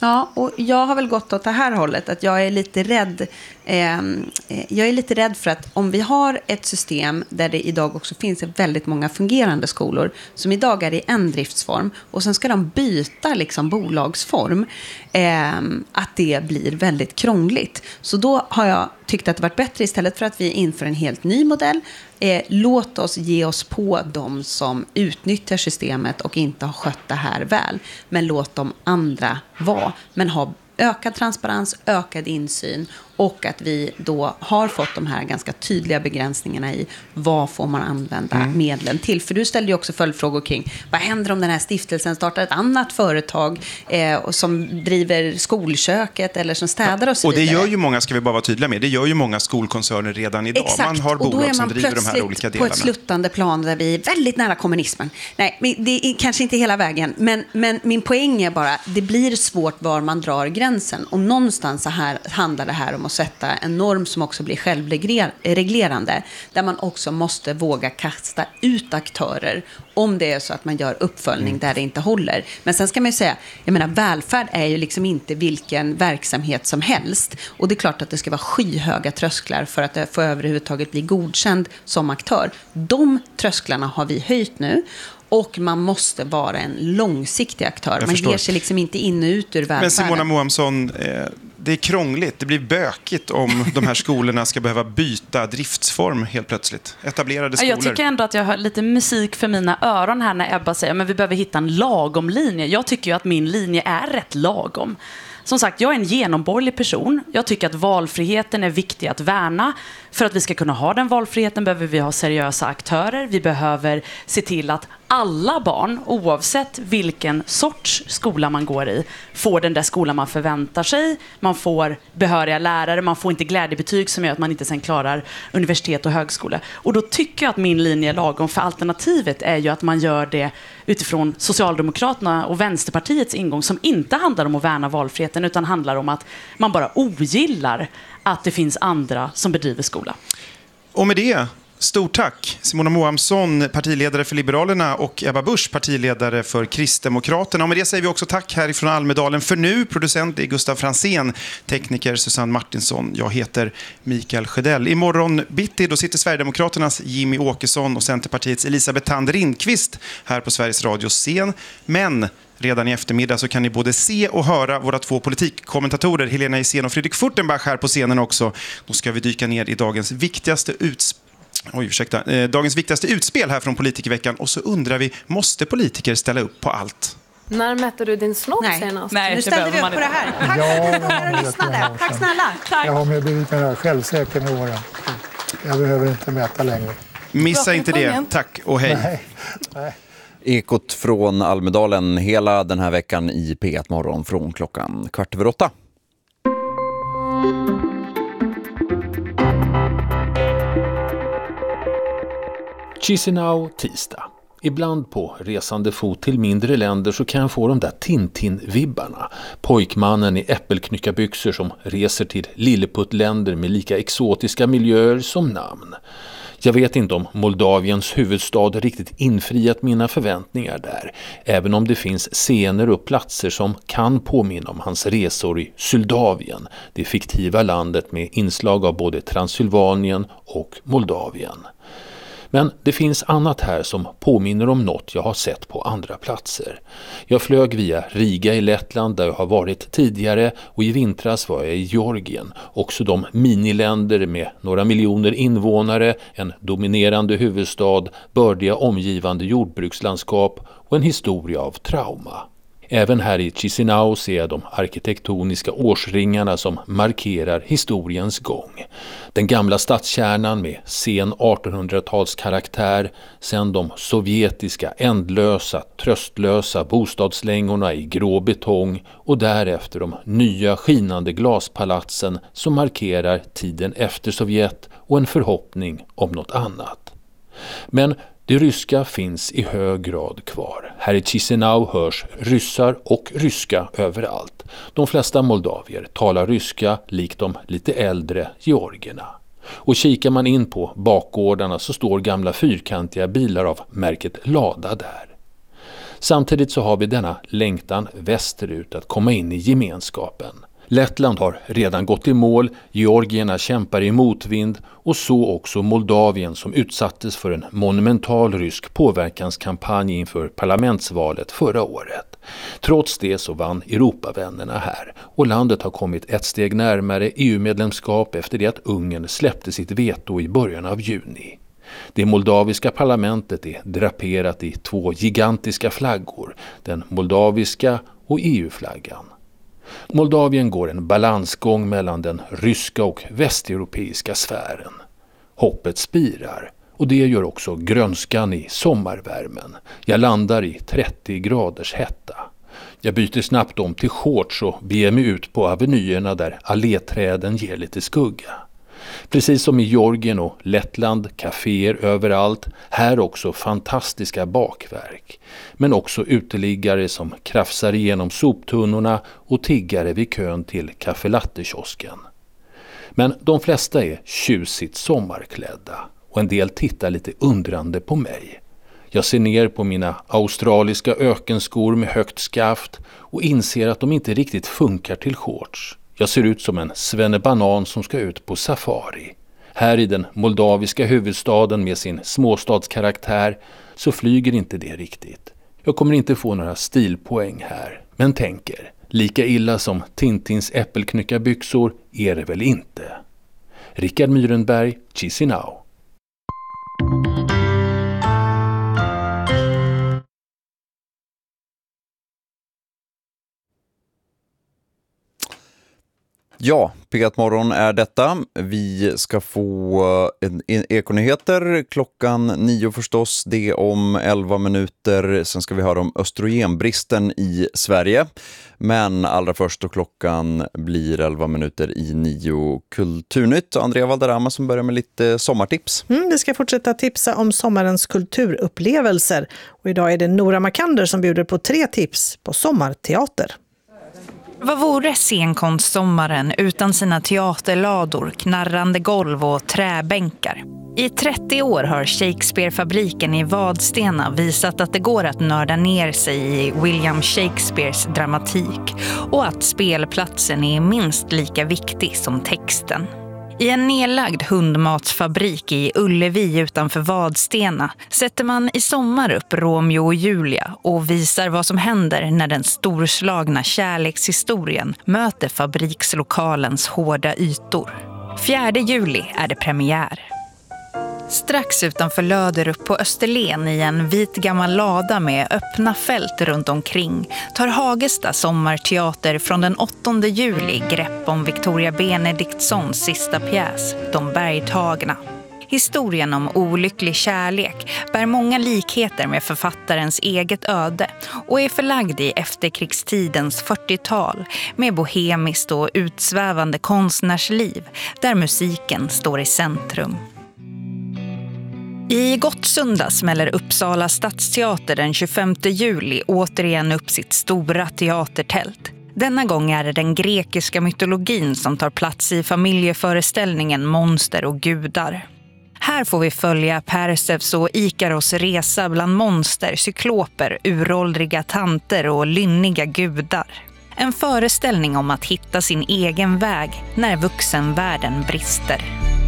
Speaker 7: Ja, och jag har väl gått åt det här hållet, att jag är lite rädd. Eh, jag är lite rädd för att om vi har ett system där det idag också finns väldigt många fungerande skolor som idag är i en driftsform och sen ska de byta liksom bolagsform, eh, att det blir väldigt krångligt. Så då har jag tyckt att det varit bättre, istället för att vi inför en helt ny modell, eh, låt oss ge oss på de som utnyttjar systemet och inte har skött det här väl. Men låt de andra vara. Men ha ökad transparens, ökad insyn, och att vi då har fått de här ganska tydliga begränsningarna i vad får man använda mm. medlen till. För du ställde ju också följdfrågor kring vad händer om den här stiftelsen startar ett annat företag eh, som driver skolköket eller som städar och så
Speaker 5: vidare.
Speaker 7: vidare.
Speaker 5: Och det gör ju många, ska vi bara vara tydliga med, det gör ju många skolkoncerner redan idag.
Speaker 7: Exakt.
Speaker 5: Man har bolag man som driver de här olika delarna.
Speaker 7: På ett sluttande plan där vi är väldigt nära kommunismen. Nej, det är kanske inte hela vägen. Men, men min poäng är bara, det blir svårt var man drar gränsen. Och någonstans så här handlar det här om att sätta en norm som också blir självreglerande, där man också måste våga kasta ut aktörer om det är så att man gör uppföljning mm. där det inte håller. Men sen ska man ju säga, jag menar, välfärd är ju liksom inte vilken verksamhet som helst, och det är klart att det ska vara skyhöga trösklar för att det får överhuvudtaget bli godkänd som aktör. De trösklarna har vi höjt nu. Och man måste vara en långsiktig aktör.
Speaker 5: Jag
Speaker 7: man
Speaker 5: förstår.
Speaker 7: ger sig liksom inte in och ut ur välfärden.
Speaker 5: Men Simona Moamsson, eh, det är krångligt. Det blir bökigt om de här skolorna ska behöva byta driftsform helt plötsligt. Etablerade skolor.
Speaker 6: Jag tycker ändå att jag hör lite musik för mina öron här när Ebba säger att vi behöver hitta en lagom linje. Jag tycker ju att min linje är rätt lagom. Som sagt, jag är en genomborgerlig person. Jag tycker att valfriheten är viktig att värna. För att vi ska kunna ha den valfriheten behöver vi ha seriösa aktörer. Vi behöver se till att alla barn, oavsett vilken sorts skola man går i, får den där skolan man förväntar sig. Man får behöriga lärare, man får inte glädjebetyg som gör att man inte sen klarar universitet och högskola. Och då tycker jag att min linje är lagom, för alternativet är ju att man gör det utifrån Socialdemokraterna och Vänsterpartiets ingång, som inte handlar om att värna valfriheten utan handlar om att man bara ogillar att det finns andra som bedriver skola.
Speaker 5: Och med det, stort tack Simona Moamsson, partiledare för Liberalerna, och Ebba Busch, partiledare för Kristdemokraterna. Och med det säger vi också tack härifrån Almedalen för nu. Producent är Gustav Fransén, tekniker Susanne Martinsson. Jag heter Mikael Sjödell. Imorgon bitti då sitter Sverigedemokraternas Jimmy Åkesson och Centerpartiets Elisabeth Thand Rindqvist här på Sveriges Radios scen. Men redan i eftermiddag så kan ni både se och höra våra två politikkommentatorer Helena Isen och Fredrik Furtenbach här på scenen också. Då ska vi dyka ner i dagens viktigaste utspel. Oj, ursäkta. Eh, dagens viktigaste utspel här från Politikerveckan. Och så undrar vi, måste politiker ställa upp på allt?
Speaker 8: När mätte du din snopp
Speaker 7: Nej.
Speaker 8: senast?
Speaker 7: Nej, nu ställde vi upp på det här. Tack för att du var och lyssnade. Tack snälla. Tack.
Speaker 9: Jag har blivit mer självsäker med åren. Jag behöver inte mäta längre.
Speaker 5: Missa inte det. Tack och hej.
Speaker 9: Nej. Nej.
Speaker 4: Ekot från Almedalen hela den här veckan i P ett Morgon från klockan kvart över åtta.
Speaker 10: Chisinau tisdag. Ibland på resande fot till mindre länder så kan jag få de där Tintin-vibbarna. Pojkmannen i äppelknyckarbyxor som reser till Lilleputtländer med lika exotiska miljöer som namn. Jag vet inte om Moldaviens huvudstad riktigt infriat mina förväntningar där, även om det finns scener och platser som kan påminna om hans resor i Syldavien, det fiktiva landet med inslag av både Transylvanien och Moldavien. Men det finns annat här som påminner om något jag har sett på andra platser. Jag flög via Riga i Lettland där jag har varit tidigare, och i vintras var jag i Georgien. Också de miniländer med några miljoner invånare, en dominerande huvudstad, bördiga omgivande jordbrukslandskap och en historia av trauma. Även här i Chisinau ser jag de arkitektoniska årsringarna som markerar historiens gång. Den gamla stadskärnan med sen artonhundratals karaktär, sen de sovjetiska, ändlösa, tröstlösa bostadslängorna i grå betong och därefter de nya skinande glaspalatsen som markerar tiden efter Sovjet och en förhoppning om något annat. Men det ryska finns i hög grad kvar. Här i Chisinau hörs ryssar och ryska överallt. De flesta moldavier talar ryska likt de lite äldre georgierna. Och kikar man in på bakgårdarna så står gamla fyrkantiga bilar av märket Lada där. Samtidigt så har vi denna längtan västerut att komma in i gemenskapen. Lettland har redan gått i mål, georgierna kämpar i motvind och så också Moldavien som utsattes för en monumental rysk påverkanskampanj inför parlamentsvalet förra året. Trots det så vann Europavännerna här och landet har kommit ett steg närmare E U-medlemskap efter det att Ungern släppte sitt veto i början av juni. Det moldaviska parlamentet är draperat i två gigantiska flaggor, den moldaviska och E U-flaggan. Moldavien går en balansgång mellan den ryska och västeuropeiska sfären. Hoppet spirar och det gör också grönskan i sommarvärmen. Jag landar i trettio graders hetta. Jag byter snabbt om till shorts och beger mig ut på avenyerna där alléträden ger lite skugga. Precis som i Georgien och Lettland, kaféer överallt, här också fantastiska bakverk. Men också uteliggare som krafsar igenom soptunnorna och tiggare vid kön till kaffelatte-kiosken. Men de flesta är tjusigt sommarklädda och en del tittar lite undrande på mig. Jag ser ner på mina australiska ökenskor med högt skaft och inser att de inte riktigt funkar till shorts. Jag ser ut som en svennebanan som ska ut på safari. Här i den moldaviska huvudstaden med sin småstadskaraktär så flyger inte det riktigt. Jag kommer inte få några stilpoäng här, men tänker, lika illa som Tintins äppelknyckarbyxor är det väl inte. Rickard Myrenberg, Chisinau.
Speaker 4: Ja, P ett morgon är detta. Vi ska få en ekonyheter klockan nio förstås, det om elva minuter. Sen ska vi höra om östrogenbristen i Sverige. Men allra först då klockan blir elva minuter i nio Kulturnytt. Andrea Valderrama som börjar med lite sommartips.
Speaker 11: Mm, vi ska fortsätta tipsa om sommarens kulturupplevelser. Och idag är det Nora Makander som bjuder på tre tips på sommarteater.
Speaker 12: Vad vore scenkonstsommaren utan sina teaterlador, knarrande golv och träbänkar? I trettio år har Shakespeare-fabriken i Vadstena visat att det går att nörda ner sig i William Shakespeares dramatik och att spelplatsen är minst lika viktig som texten. I en nedlagd hundmatsfabrik i Ullevi utanför Vadstena sätter man i sommar upp Romeo och Julia och visar vad som händer när den storslagna kärlekshistorien möter fabrikslokalens hårda ytor. fjärde juli är det premiär. Strax utanför Löderup på Österlen i en vit gammal lada med öppna fält runt omkring tar Hagesta sommarteater från den åttonde juli grepp om Victoria Benediktsons sista pjäs, De bergtagna. Historien om olycklig kärlek bär många likheter med författarens eget öde och är förlagd i efterkrigstidens fyrtiotal med bohemiskt och utsvävande konstnärsliv där musiken står i centrum. I Gottsunda smäller Uppsala stadsteater den tjugofemte juli återigen upp sitt stora teatertält. Denna gång är det den grekiska mytologin som tar plats i familjeföreställningen Monster och gudar. Här får vi följa Perseus och Ikaros resa bland monster, cykloper, uråldriga tanter och lynniga gudar. En föreställning om att hitta sin egen väg när vuxenvärlden brister.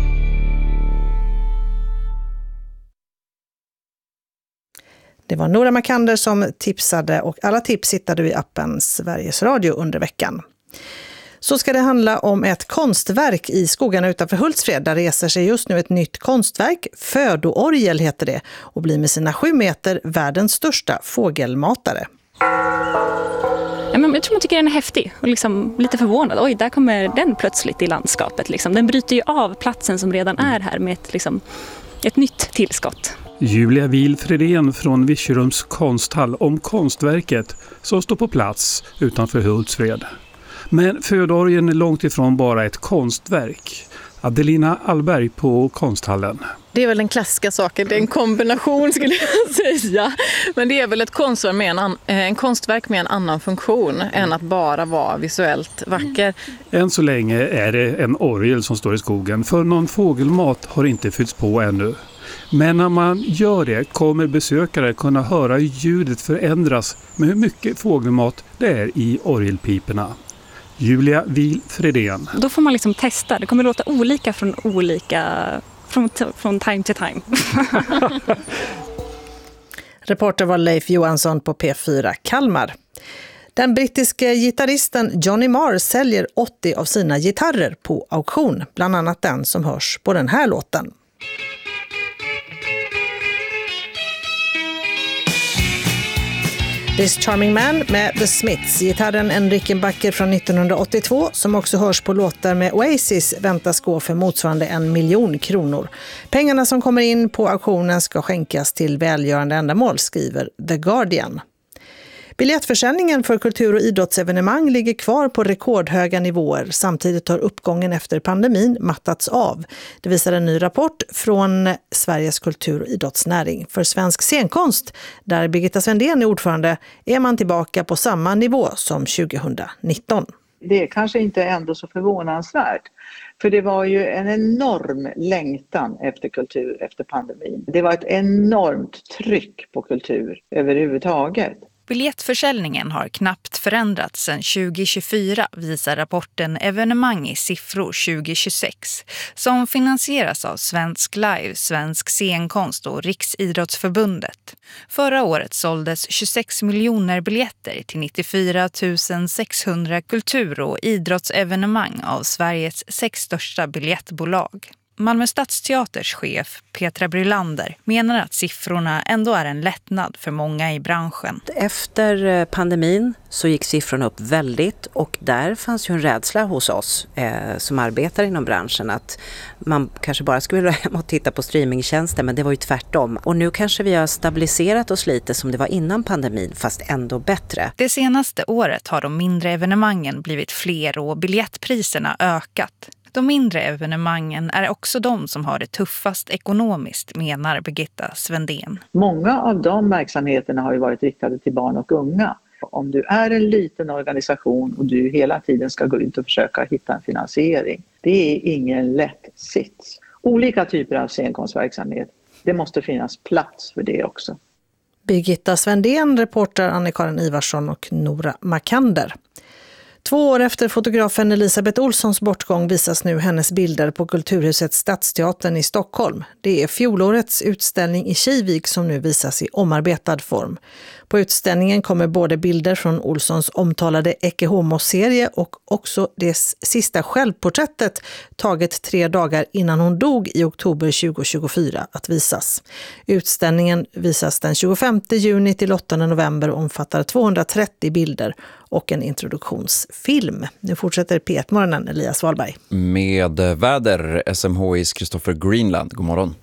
Speaker 11: Det var Nora Makander som tipsade och alla tips hittar du i appen Sveriges Radio under veckan. Så ska det handla om ett konstverk i skogarna utanför Hultsfred. Där reser sig just nu ett nytt konstverk, Födoorgel heter det, och blir med sina sju meter världens största fågelmatare.
Speaker 13: Ja, men jag tror man tycker den är häftig och liksom lite förvånad. Oj, där kommer den plötsligt i landskapet. Liksom. Den bryter ju av platsen som redan är här med ett, liksom, ett nytt tillskott.
Speaker 14: Julia Wilfredén från Virserums konsthall om konstverket som står på plats utanför Hultsfred. Men Födoorgeln är långt ifrån bara ett konstverk. Adelina Allberg på Konsthallen.
Speaker 15: Det är väl den klassiska saken, det är en kombination skulle jag säga. Men det är väl ett konstverk med en, an- en konstverk med en annan funktion än att bara vara visuellt vacker.
Speaker 14: Än så länge är det en orgel som står i skogen, för någon fågelmat har inte fyllts på ännu. Men när man gör det kommer besökare kunna höra hur ljudet förändras med hur mycket fågelmat det är i orgelpiporna. Julia Wil Fredén.
Speaker 13: Då får man liksom testa. Det kommer låta olika från olika från, från time to time.
Speaker 11: Reporter var Leif Johansson på P fyra Kalmar. Den brittiska gitarristen Johnny Marr säljer åttio av sina gitarrer på auktion, bland annat den som hörs på den här låten. This Charming Man med The Smiths. Gitarren en Rickenbacker från nittonhundraåttiotvå som också hörs på låtar med Oasis väntas gå för motsvarande en miljon kronor. Pengarna som kommer in på auktionen ska skänkas till välgörande ändamål, skriver The Guardian. Biljettförsäljningen för kultur- och idrottsevenemang ligger kvar på rekordhöga nivåer. Samtidigt har uppgången efter pandemin mattats av. Det visar en ny rapport från Sveriges kultur- och idrottsnäring. För svensk scenkonst, där Birgitta Svendén är ordförande, är man tillbaka på samma nivå som tjugonitton.
Speaker 16: Det är kanske inte ändå så förvånansvärt. För det var ju en enorm längtan efter kultur efter pandemin. Det var ett enormt tryck på kultur överhuvudtaget.
Speaker 12: Biljettförsäljningen har knappt förändrats sedan tjugo tjugofyra, visar rapporten Evenemang i siffror tjugo tjugosex, som finansieras av Svensk Live, Svensk Scenkonst och Riksidrottsförbundet. Förra året såldes tjugosex miljoner biljetter till nittiofyra tusen sexhundra kultur- och idrottsevenemang av Sveriges sex största biljettbolag. Malmö Stadsteaters chef Petra Brylander menar att siffrorna ändå är en lättnad för många i branschen.
Speaker 17: Efter pandemin så gick siffrorna upp väldigt, och där fanns ju en rädsla hos oss eh, som arbetar inom branschen att man kanske bara skulle hem och titta på streamingtjänster, men det var ju tvärtom. Och nu kanske vi har stabiliserat oss lite som det var innan pandemin, fast ändå bättre.
Speaker 12: Det senaste året har de mindre evenemangen blivit fler och biljettpriserna ökat. De mindre evenemangen är också de som har det tuffast ekonomiskt, menar Birgitta Svendén.
Speaker 16: Många av de verksamheterna har ju varit riktade till barn och unga. Om du är en liten organisation och du hela tiden ska gå ut och försöka hitta en finansiering, det är ingen lätt sits. Olika typer av scenkonstverksamhet, det måste finnas plats för det också.
Speaker 11: Birgitta Svendén, reporter Anne-Karin Ivarsson och Nora Makander. Två år efter fotografen Elisabeth Olssons bortgång visas nu hennes bilder på Kulturhuset Stadsteatern i Stockholm. Det är fjolårets utställning i Kivik som nu visas i omarbetad form. På utställningen kommer både bilder från Olssons omtalade Ecce Homo-serie och också det sista självporträttet taget tre dagar innan hon dog i oktober tjugo tjugofyra att visas. Utställningen visas den tjugofemte juni till åttonde november och omfattar tvåhundratrettio bilder och en introduktionsfilm. Nu fortsätter P ett-morgonen, Elias Wahlberg.
Speaker 4: Med väder, S M H I:s Christopher Greenland. God morgon.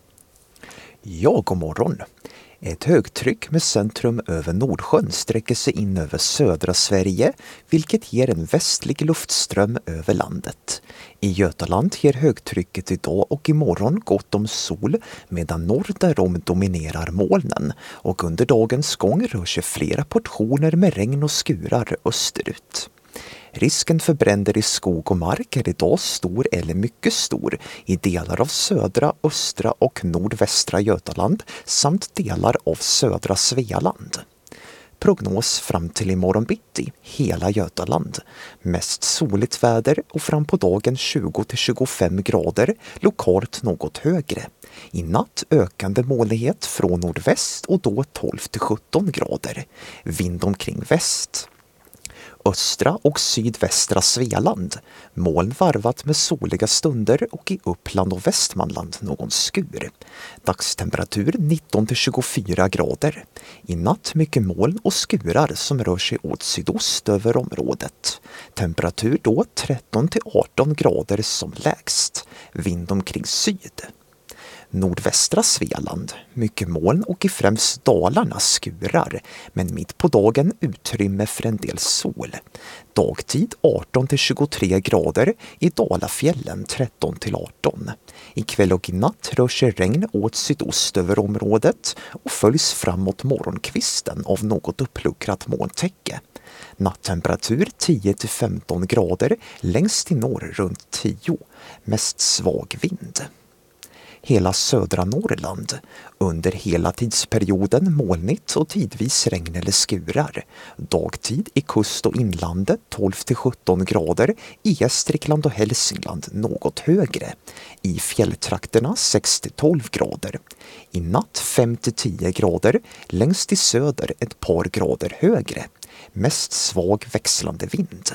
Speaker 18: Ja, god morgon. Ett högtryck med centrum över Nordsjön sträcker sig in över södra Sverige, vilket ger en västlig luftström över landet. I Götaland ger högtrycket idag och imorgon gott om sol, medan norr därom dominerar molnen, och under dagens gång rör sig flera portioner med regn och skurar österut. Risken för bränder i skog och mark är idag stor eller mycket stor i delar av södra, östra och nordvästra Götaland samt delar av södra Svealand. Prognos fram till imorgon bitti, hela Götaland. Mest soligt väder och fram på dagen tjugo till tjugofem grader, lokalt något högre. I natt ökande molnighet från nordväst och då tolv till sjutton grader. Vind omkring väst. Östra och sydvästra Svealand, moln varvat med soliga stunder, och i Uppland och Västmanland någon skur. Dagstemperatur nitton till tjugofyra grader. I natt mycket moln och skurar som rör sig åt sydost över området. Temperatur då tretton till arton grader som lägst. Vind omkring syd. Nordvästra Svealand, mycket moln och i främst Dalarna skurar, men mitt på dagen utrymme för en del sol. Dagtid arton till tjugotre grader, i Dalafjällen tretton till arton. I kväll och i natt rör sig regn åt sydost över området och följs framåt morgonkvisten av något uppluckrat molntäcke. Nattemperatur tio till femton grader, längst i norr runt tio, mest svag vind. Hela södra Norrland, under hela tidsperioden molnigt och tidvis regn eller skurar. Dagtid i kust- och inlandet tolv till sjutton grader, i Gästrikland och Hälsingland något högre. I fjälltrakterna sex till tolv grader. I natt fem till tio grader, längst i söder ett par grader högre. Mest svag växlande vind.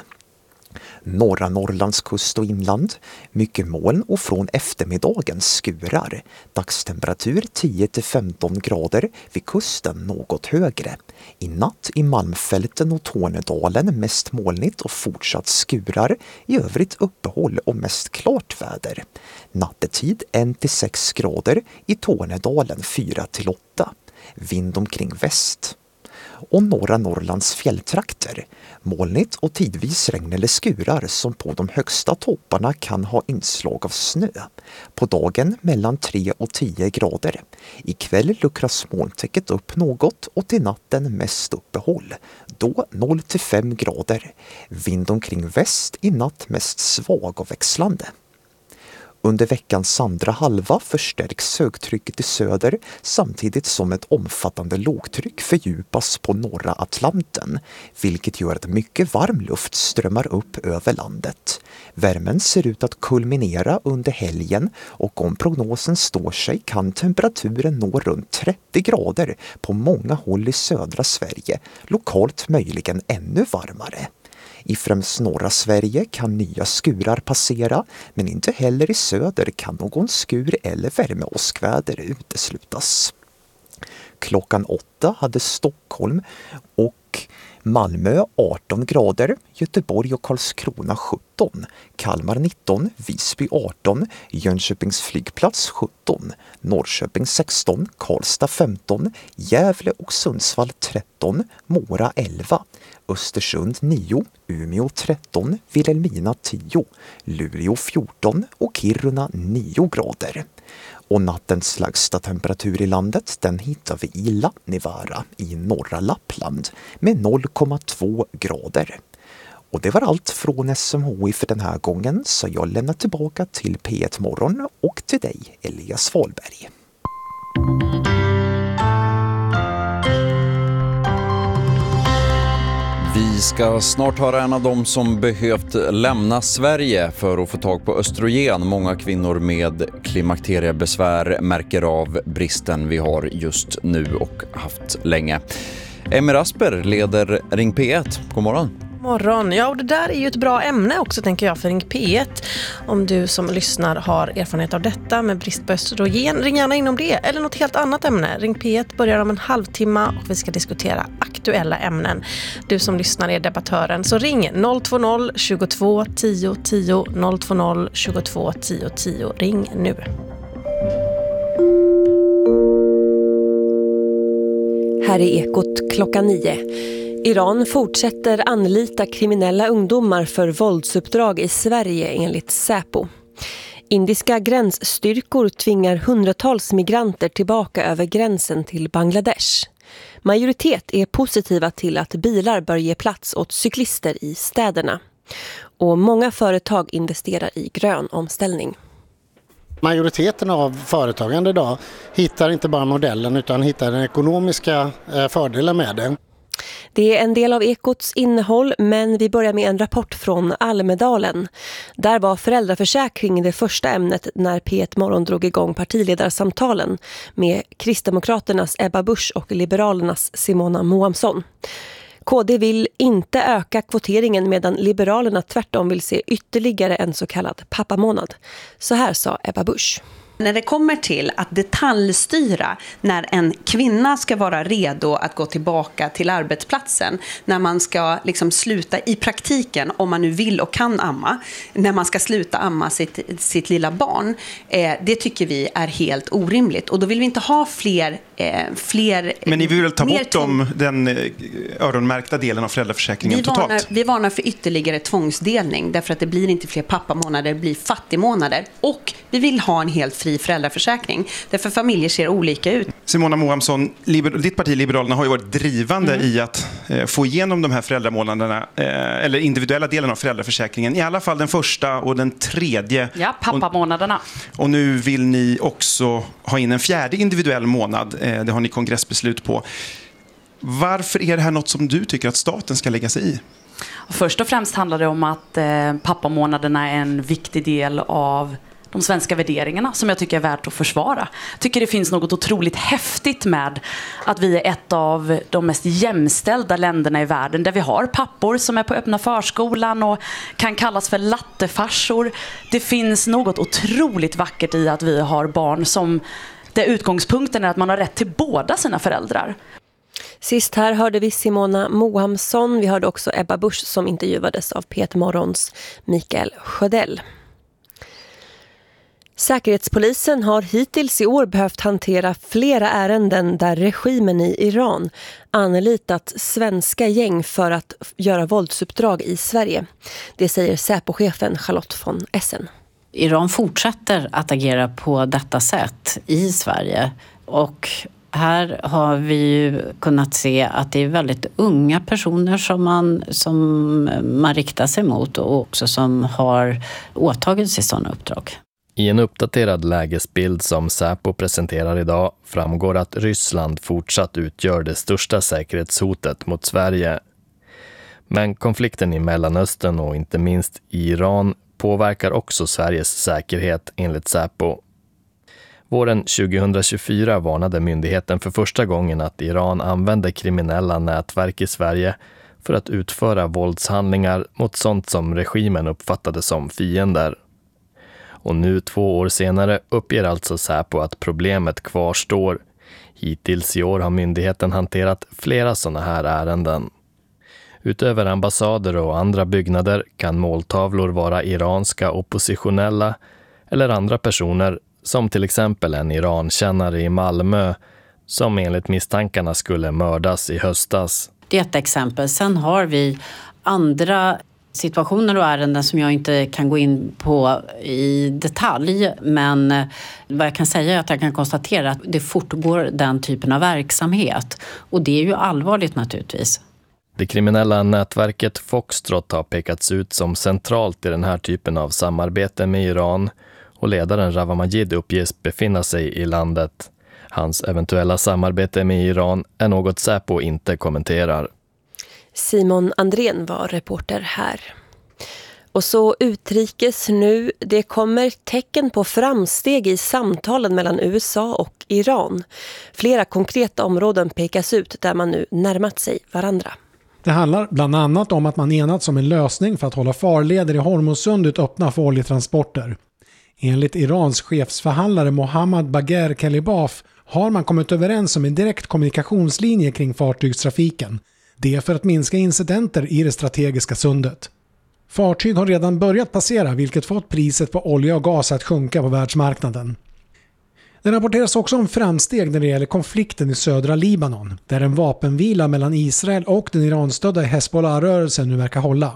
Speaker 18: Norra Norrlands kust och inland, mycket moln och från eftermiddagen skurar. Dagstemperatur tio till femton grader, vid kusten något högre. I natt i Malmfälten och Tornedalen mest molnigt och fortsatt skurar, i övrigt uppehåll och mest klart väder. Nattetid ett till sex grader, i Tornedalen fyra till åtta. Vind omkring väst. Och norra Norrlands fjälltrakter. Molnigt och tidvis regn eller skurar som på de högsta topparna kan ha inslag av snö. På dagen mellan tre och tio grader. I kväll luckras molntäcket upp något och till natten mest uppehåll. Då noll till fem grader. Vind omkring väst, i natt mest svag och växlande. Under veckans andra halva förstärks högtrycket i söder samtidigt som ett omfattande lågtryck fördjupas på norra Atlanten, vilket gör att mycket varm luft strömmar upp över landet. Värmen ser ut att kulminera under helgen och om prognosen står sig kan temperaturen nå runt trettio grader på många håll i södra Sverige, lokalt möjligen ännu varmare. I främst norra Sverige kan nya skurar passera, men inte heller i söder kan någon skur eller värmeåskväder uteslutas. Klockan åtta hade Stockholm och Malmö arton grader, Göteborg och Karlskrona sjutton, Kalmar nitton, Visby arton, Jönköpings flygplats sjutton, Norrköping sexton, Karlstad femton, Gävle och Sundsvall tretton, Mora elva, Östersund nio, Umeå tretton, Vilhelmina tio, Luleå fjorton och Kiruna nio grader. Och nattens lägsta temperatur i landet den hittar vi i Lappnivaara i norra Lappland med noll komma två grader. Och det var allt från S M H I för den här gången, så jag lämnar tillbaka till P ett Morgon och till dig, Elias Fahlberg.
Speaker 4: Vi ska snart höra en av dem som behövt lämna Sverige för att få tag på östrogen. Många kvinnor med klimakteriebesvär märker av bristen vi har just nu och haft länge. Emmy Rasper leder Ring P ett. God morgon.
Speaker 19: Morgon. Ja, och det där är ju ett bra ämne också, tänker jag, för Ring P ett. Om du som lyssnar har erfarenhet av detta med brist på östrogen, ring gärna in om det. Eller något helt annat ämne. Ring P ett börjar om en halvtimme och vi ska diskutera aktuella ämnen. Du som lyssnar är debattören, så ring noll två noll tjugotvå tio tio, noll två noll tjugotvå tio tio. Ring nu.
Speaker 3: Här är Ekot klockan nio. Iran fortsätter anlita kriminella ungdomar för våldsuppdrag i Sverige enligt Säpo. Indiska gränsstyrkor tvingar hundratals migranter tillbaka över gränsen till Bangladesh. Majoritet är positiva till att bilar bör ge plats åt cyklister i städerna. Och många företag investerar i grön omställning.
Speaker 20: Majoriteten av företagande idag hittar inte bara modellen utan hittar den ekonomiska fördelen med den.
Speaker 3: Det är en del av Ekots innehåll, men vi börjar med en rapport från Almedalen. Där var föräldraförsäkring det första ämnet när P ett Morgon drog igång partiledarsamtalen med Kristdemokraternas Ebba Busch och Liberalernas Simona Moamsson. K D vill inte öka kvoteringen medan Liberalerna tvärtom vill se ytterligare en så kallad pappamånad. Så här sa Ebba Busch.
Speaker 7: När det kommer till att detaljstyra när en kvinna ska vara redo att gå tillbaka till arbetsplatsen, när man ska liksom sluta i praktiken, om man nu vill och kan amma, när man ska sluta amma sitt, sitt lilla barn, eh, det tycker vi är helt orimligt. Och då vill vi inte ha fler... Eh, fler
Speaker 5: Men ni vill väl ta bort
Speaker 7: tom-
Speaker 5: dem, den eh, öronmärkta delen av föräldraförsäkringen
Speaker 7: vi
Speaker 5: totalt?
Speaker 7: varnar, vi varnar för ytterligare tvångsdelning, därför att det blir inte fler pappamånader, det blir fattigmånader. Och vi vill ha en helt fri föräldraförsäkring, därför familjer ser olika ut.
Speaker 5: Simona Mohamsson, liber- ditt parti Liberalerna har ju varit drivande
Speaker 7: Mm.
Speaker 5: i att eh, få igenom de här föräldramånaderna, eh, eller individuella delen av föräldraförsäkringen, i alla fall den första och den tredje.
Speaker 6: Ja, pappamånaderna.
Speaker 5: Och, och nu vill ni också ha in en fjärde individuell månad, eh, det har ni kongressbeslut på. Varför är det här något som du tycker att staten ska lägga sig i?
Speaker 6: Först och främst handlar det om att eh, pappamånaderna är en viktig del av de svenska värderingarna som jag tycker är värt att försvara. Jag tycker det finns något otroligt häftigt med att vi är ett av de mest jämställda länderna i världen, där vi har pappor som är på öppna förskolan och kan kallas för lattefarsor. Det finns något otroligt vackert i att vi har barn som, där utgångspunkten är att man har rätt till båda sina föräldrar.
Speaker 3: Sist här hörde vi Simona Mohamsson. Vi hörde också Ebba Busch som intervjuades av P ett Morgons Mikael Sjödell. Säkerhetspolisen har hittills i år behövt hantera flera ärenden där regimen i Iran anlitat svenska gäng för att göra våldsuppdrag i Sverige. Det säger Säpo-chefen Charlotte von Essen.
Speaker 21: Iran fortsätter att agera på detta sätt i Sverige, och här har vi ju kunnat se att det är väldigt unga personer som man, som man riktar sig mot, och också som har åtagit sig sådana uppdrag.
Speaker 22: I en uppdaterad lägesbild som Säpo presenterar idag framgår att Ryssland fortsatt utgör det största säkerhetshotet mot Sverige. Men konflikten i Mellanöstern och inte minst i Iran påverkar också Sveriges säkerhet enligt Säpo. Våren tjugohundratjugofyra varnade myndigheten för första gången att Iran använder kriminella nätverk i Sverige för att utföra våldshandlingar mot sånt som regimen uppfattade som fiender. Och nu två år senare uppger alltså Säpo att problemet kvarstår. Hittills i år har myndigheten hanterat flera sådana här ärenden. Utöver ambassader och andra byggnader kan måltavlor vara iranska oppositionella eller andra personer, som till exempel en Irankännare i Malmö som enligt misstankarna skulle mördas i höstas.
Speaker 21: Det är ett exempel. Sen har vi andra situationer och ärenden som jag inte kan gå in på i detalj, men vad jag kan säga är att jag kan konstatera att det fortgår den typen av verksamhet, och det är ju allvarligt naturligtvis.
Speaker 22: Det kriminella nätverket Foxtrot har pekats ut som centralt i den här typen av samarbete med Iran, och ledaren Rawa Majid uppges befinna sig i landet. Hans eventuella samarbete med Iran är något Säpo inte kommenterar.
Speaker 3: Simon Andrén var reporter här. Och så utrikes nu. Det kommer tecken på framsteg i samtalen mellan U S A och Iran. Flera konkreta områden pekas ut där man nu närmat sig varandra.
Speaker 23: Det handlar bland annat om att man enats om en lösning för att hålla farleder i Hormuzsundet öppna för oljetransporter. Enligt Irans chefsförhandlare Mohammad Bagher Kalibaf har man kommit överens om en direkt kommunikationslinje kring fartygstrafiken. Det är för att minska incidenter i det strategiska sundet. Fartyg har redan börjat passera, vilket fått priset på olja och gas att sjunka på världsmarknaden. Det rapporteras också om framsteg när det gäller konflikten i södra Libanon, där en vapenvila mellan Israel och den iranstödda Hezbollah-rörelsen nu verkar hålla.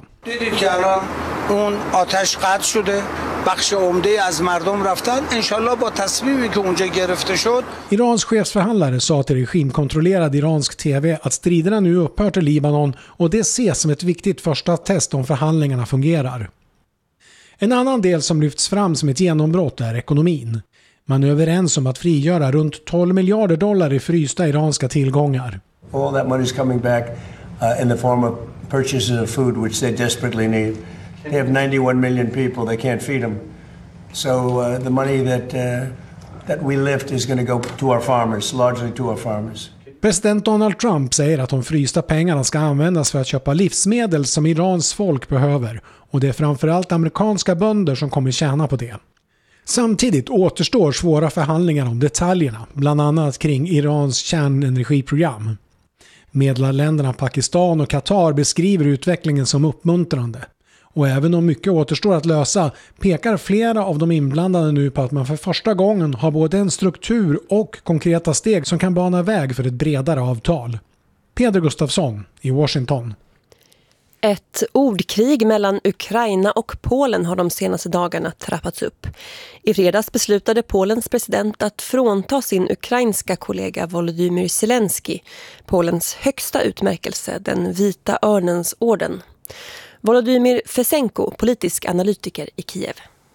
Speaker 23: Irans chefsförhandlare sa till regimkontrollerad iransk tv att striderna nu upphört i Libanon, och det ses som ett viktigt första test om förhandlingarna fungerar. En annan del som lyfts fram som ett genombrott är ekonomin. Man är överens om att frigöra runt tolv miljarder dollar i frysta iranska tillgångar.
Speaker 24: All that money is coming back uh, in the form of purchases of food which they desperately need. They have ninety-one million people, they can't feed them. So uh, the money that uh, that we lift is going to go to our farmers, largely to our farmers.
Speaker 23: President Donald Trump säger att de frysta pengarna ska användas för att köpa livsmedel som Irans folk behöver, och det är framförallt amerikanska bönder som kommer tjäna på det. Samtidigt återstår svåra förhandlingar om detaljerna, bland annat kring Irans kärnenergiprogram. Medlarländerna Pakistan och Qatar beskriver utvecklingen som uppmuntrande. Och även om mycket återstår att lösa pekar flera av de inblandade nu på att man för första gången har både en struktur och konkreta steg som kan bana väg för ett bredare avtal. Peder Gustafsson i Washington.
Speaker 3: Ett ordkrig mellan Ukraina och Polen har de senaste dagarna trappats upp. I fredags beslutade Polens president att frånta sin ukrainska kollega Volodymyr Zelensky Polens högsta utmärkelse, den vita örnens orden. Volodymyr Fesenko, politisk analytiker i Kiev.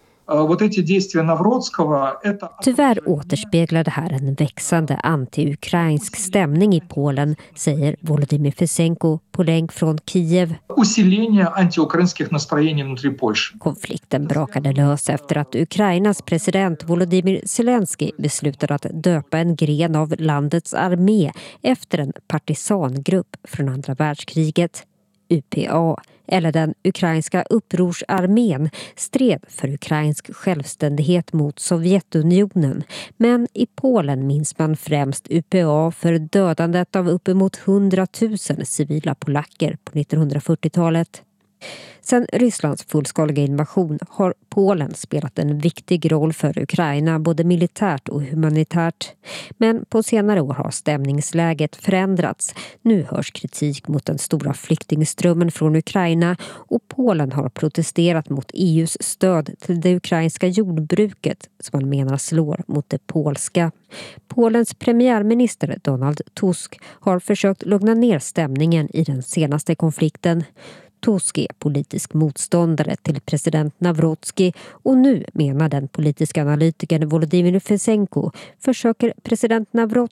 Speaker 1: Tyvärr återspeglar det här en växande anti-ukrainsk stämning i Polen, säger Volodymyr Fesenko på länk från Kiev. Konflikten brakade lös efter att Ukrainas president Volodymyr Zelensky beslutade att döpa en gren av landets armé efter en partisangrupp från andra världskriget. U P A, eller den ukrainska upprorsarmén, stred för ukrainsk självständighet mot Sovjetunionen. Men i Polen minns man främst U P A för dödandet av uppemot hundratusen civila polacker på nittonhundrafyrtiotalet. Sedan Rysslands fullskaliga invasion har Polen spelat en viktig roll för Ukraina, både militärt och humanitärt. Men på senare år har stämningsläget förändrats. Nu hörs kritik mot den stora flyktingströmmen från Ukraina och Polen har protesterat mot E U:s stöd till det ukrainska jordbruket som man menar slår mot det polska. Polens premiärminister Donald Tusk har försökt lugna ner stämningen i den senaste konflikten. Tusk är politisk motståndare till president Nawrocki och nu, menar den politiska analytikern Volodymyr Fesenko, försöker president Nawrocki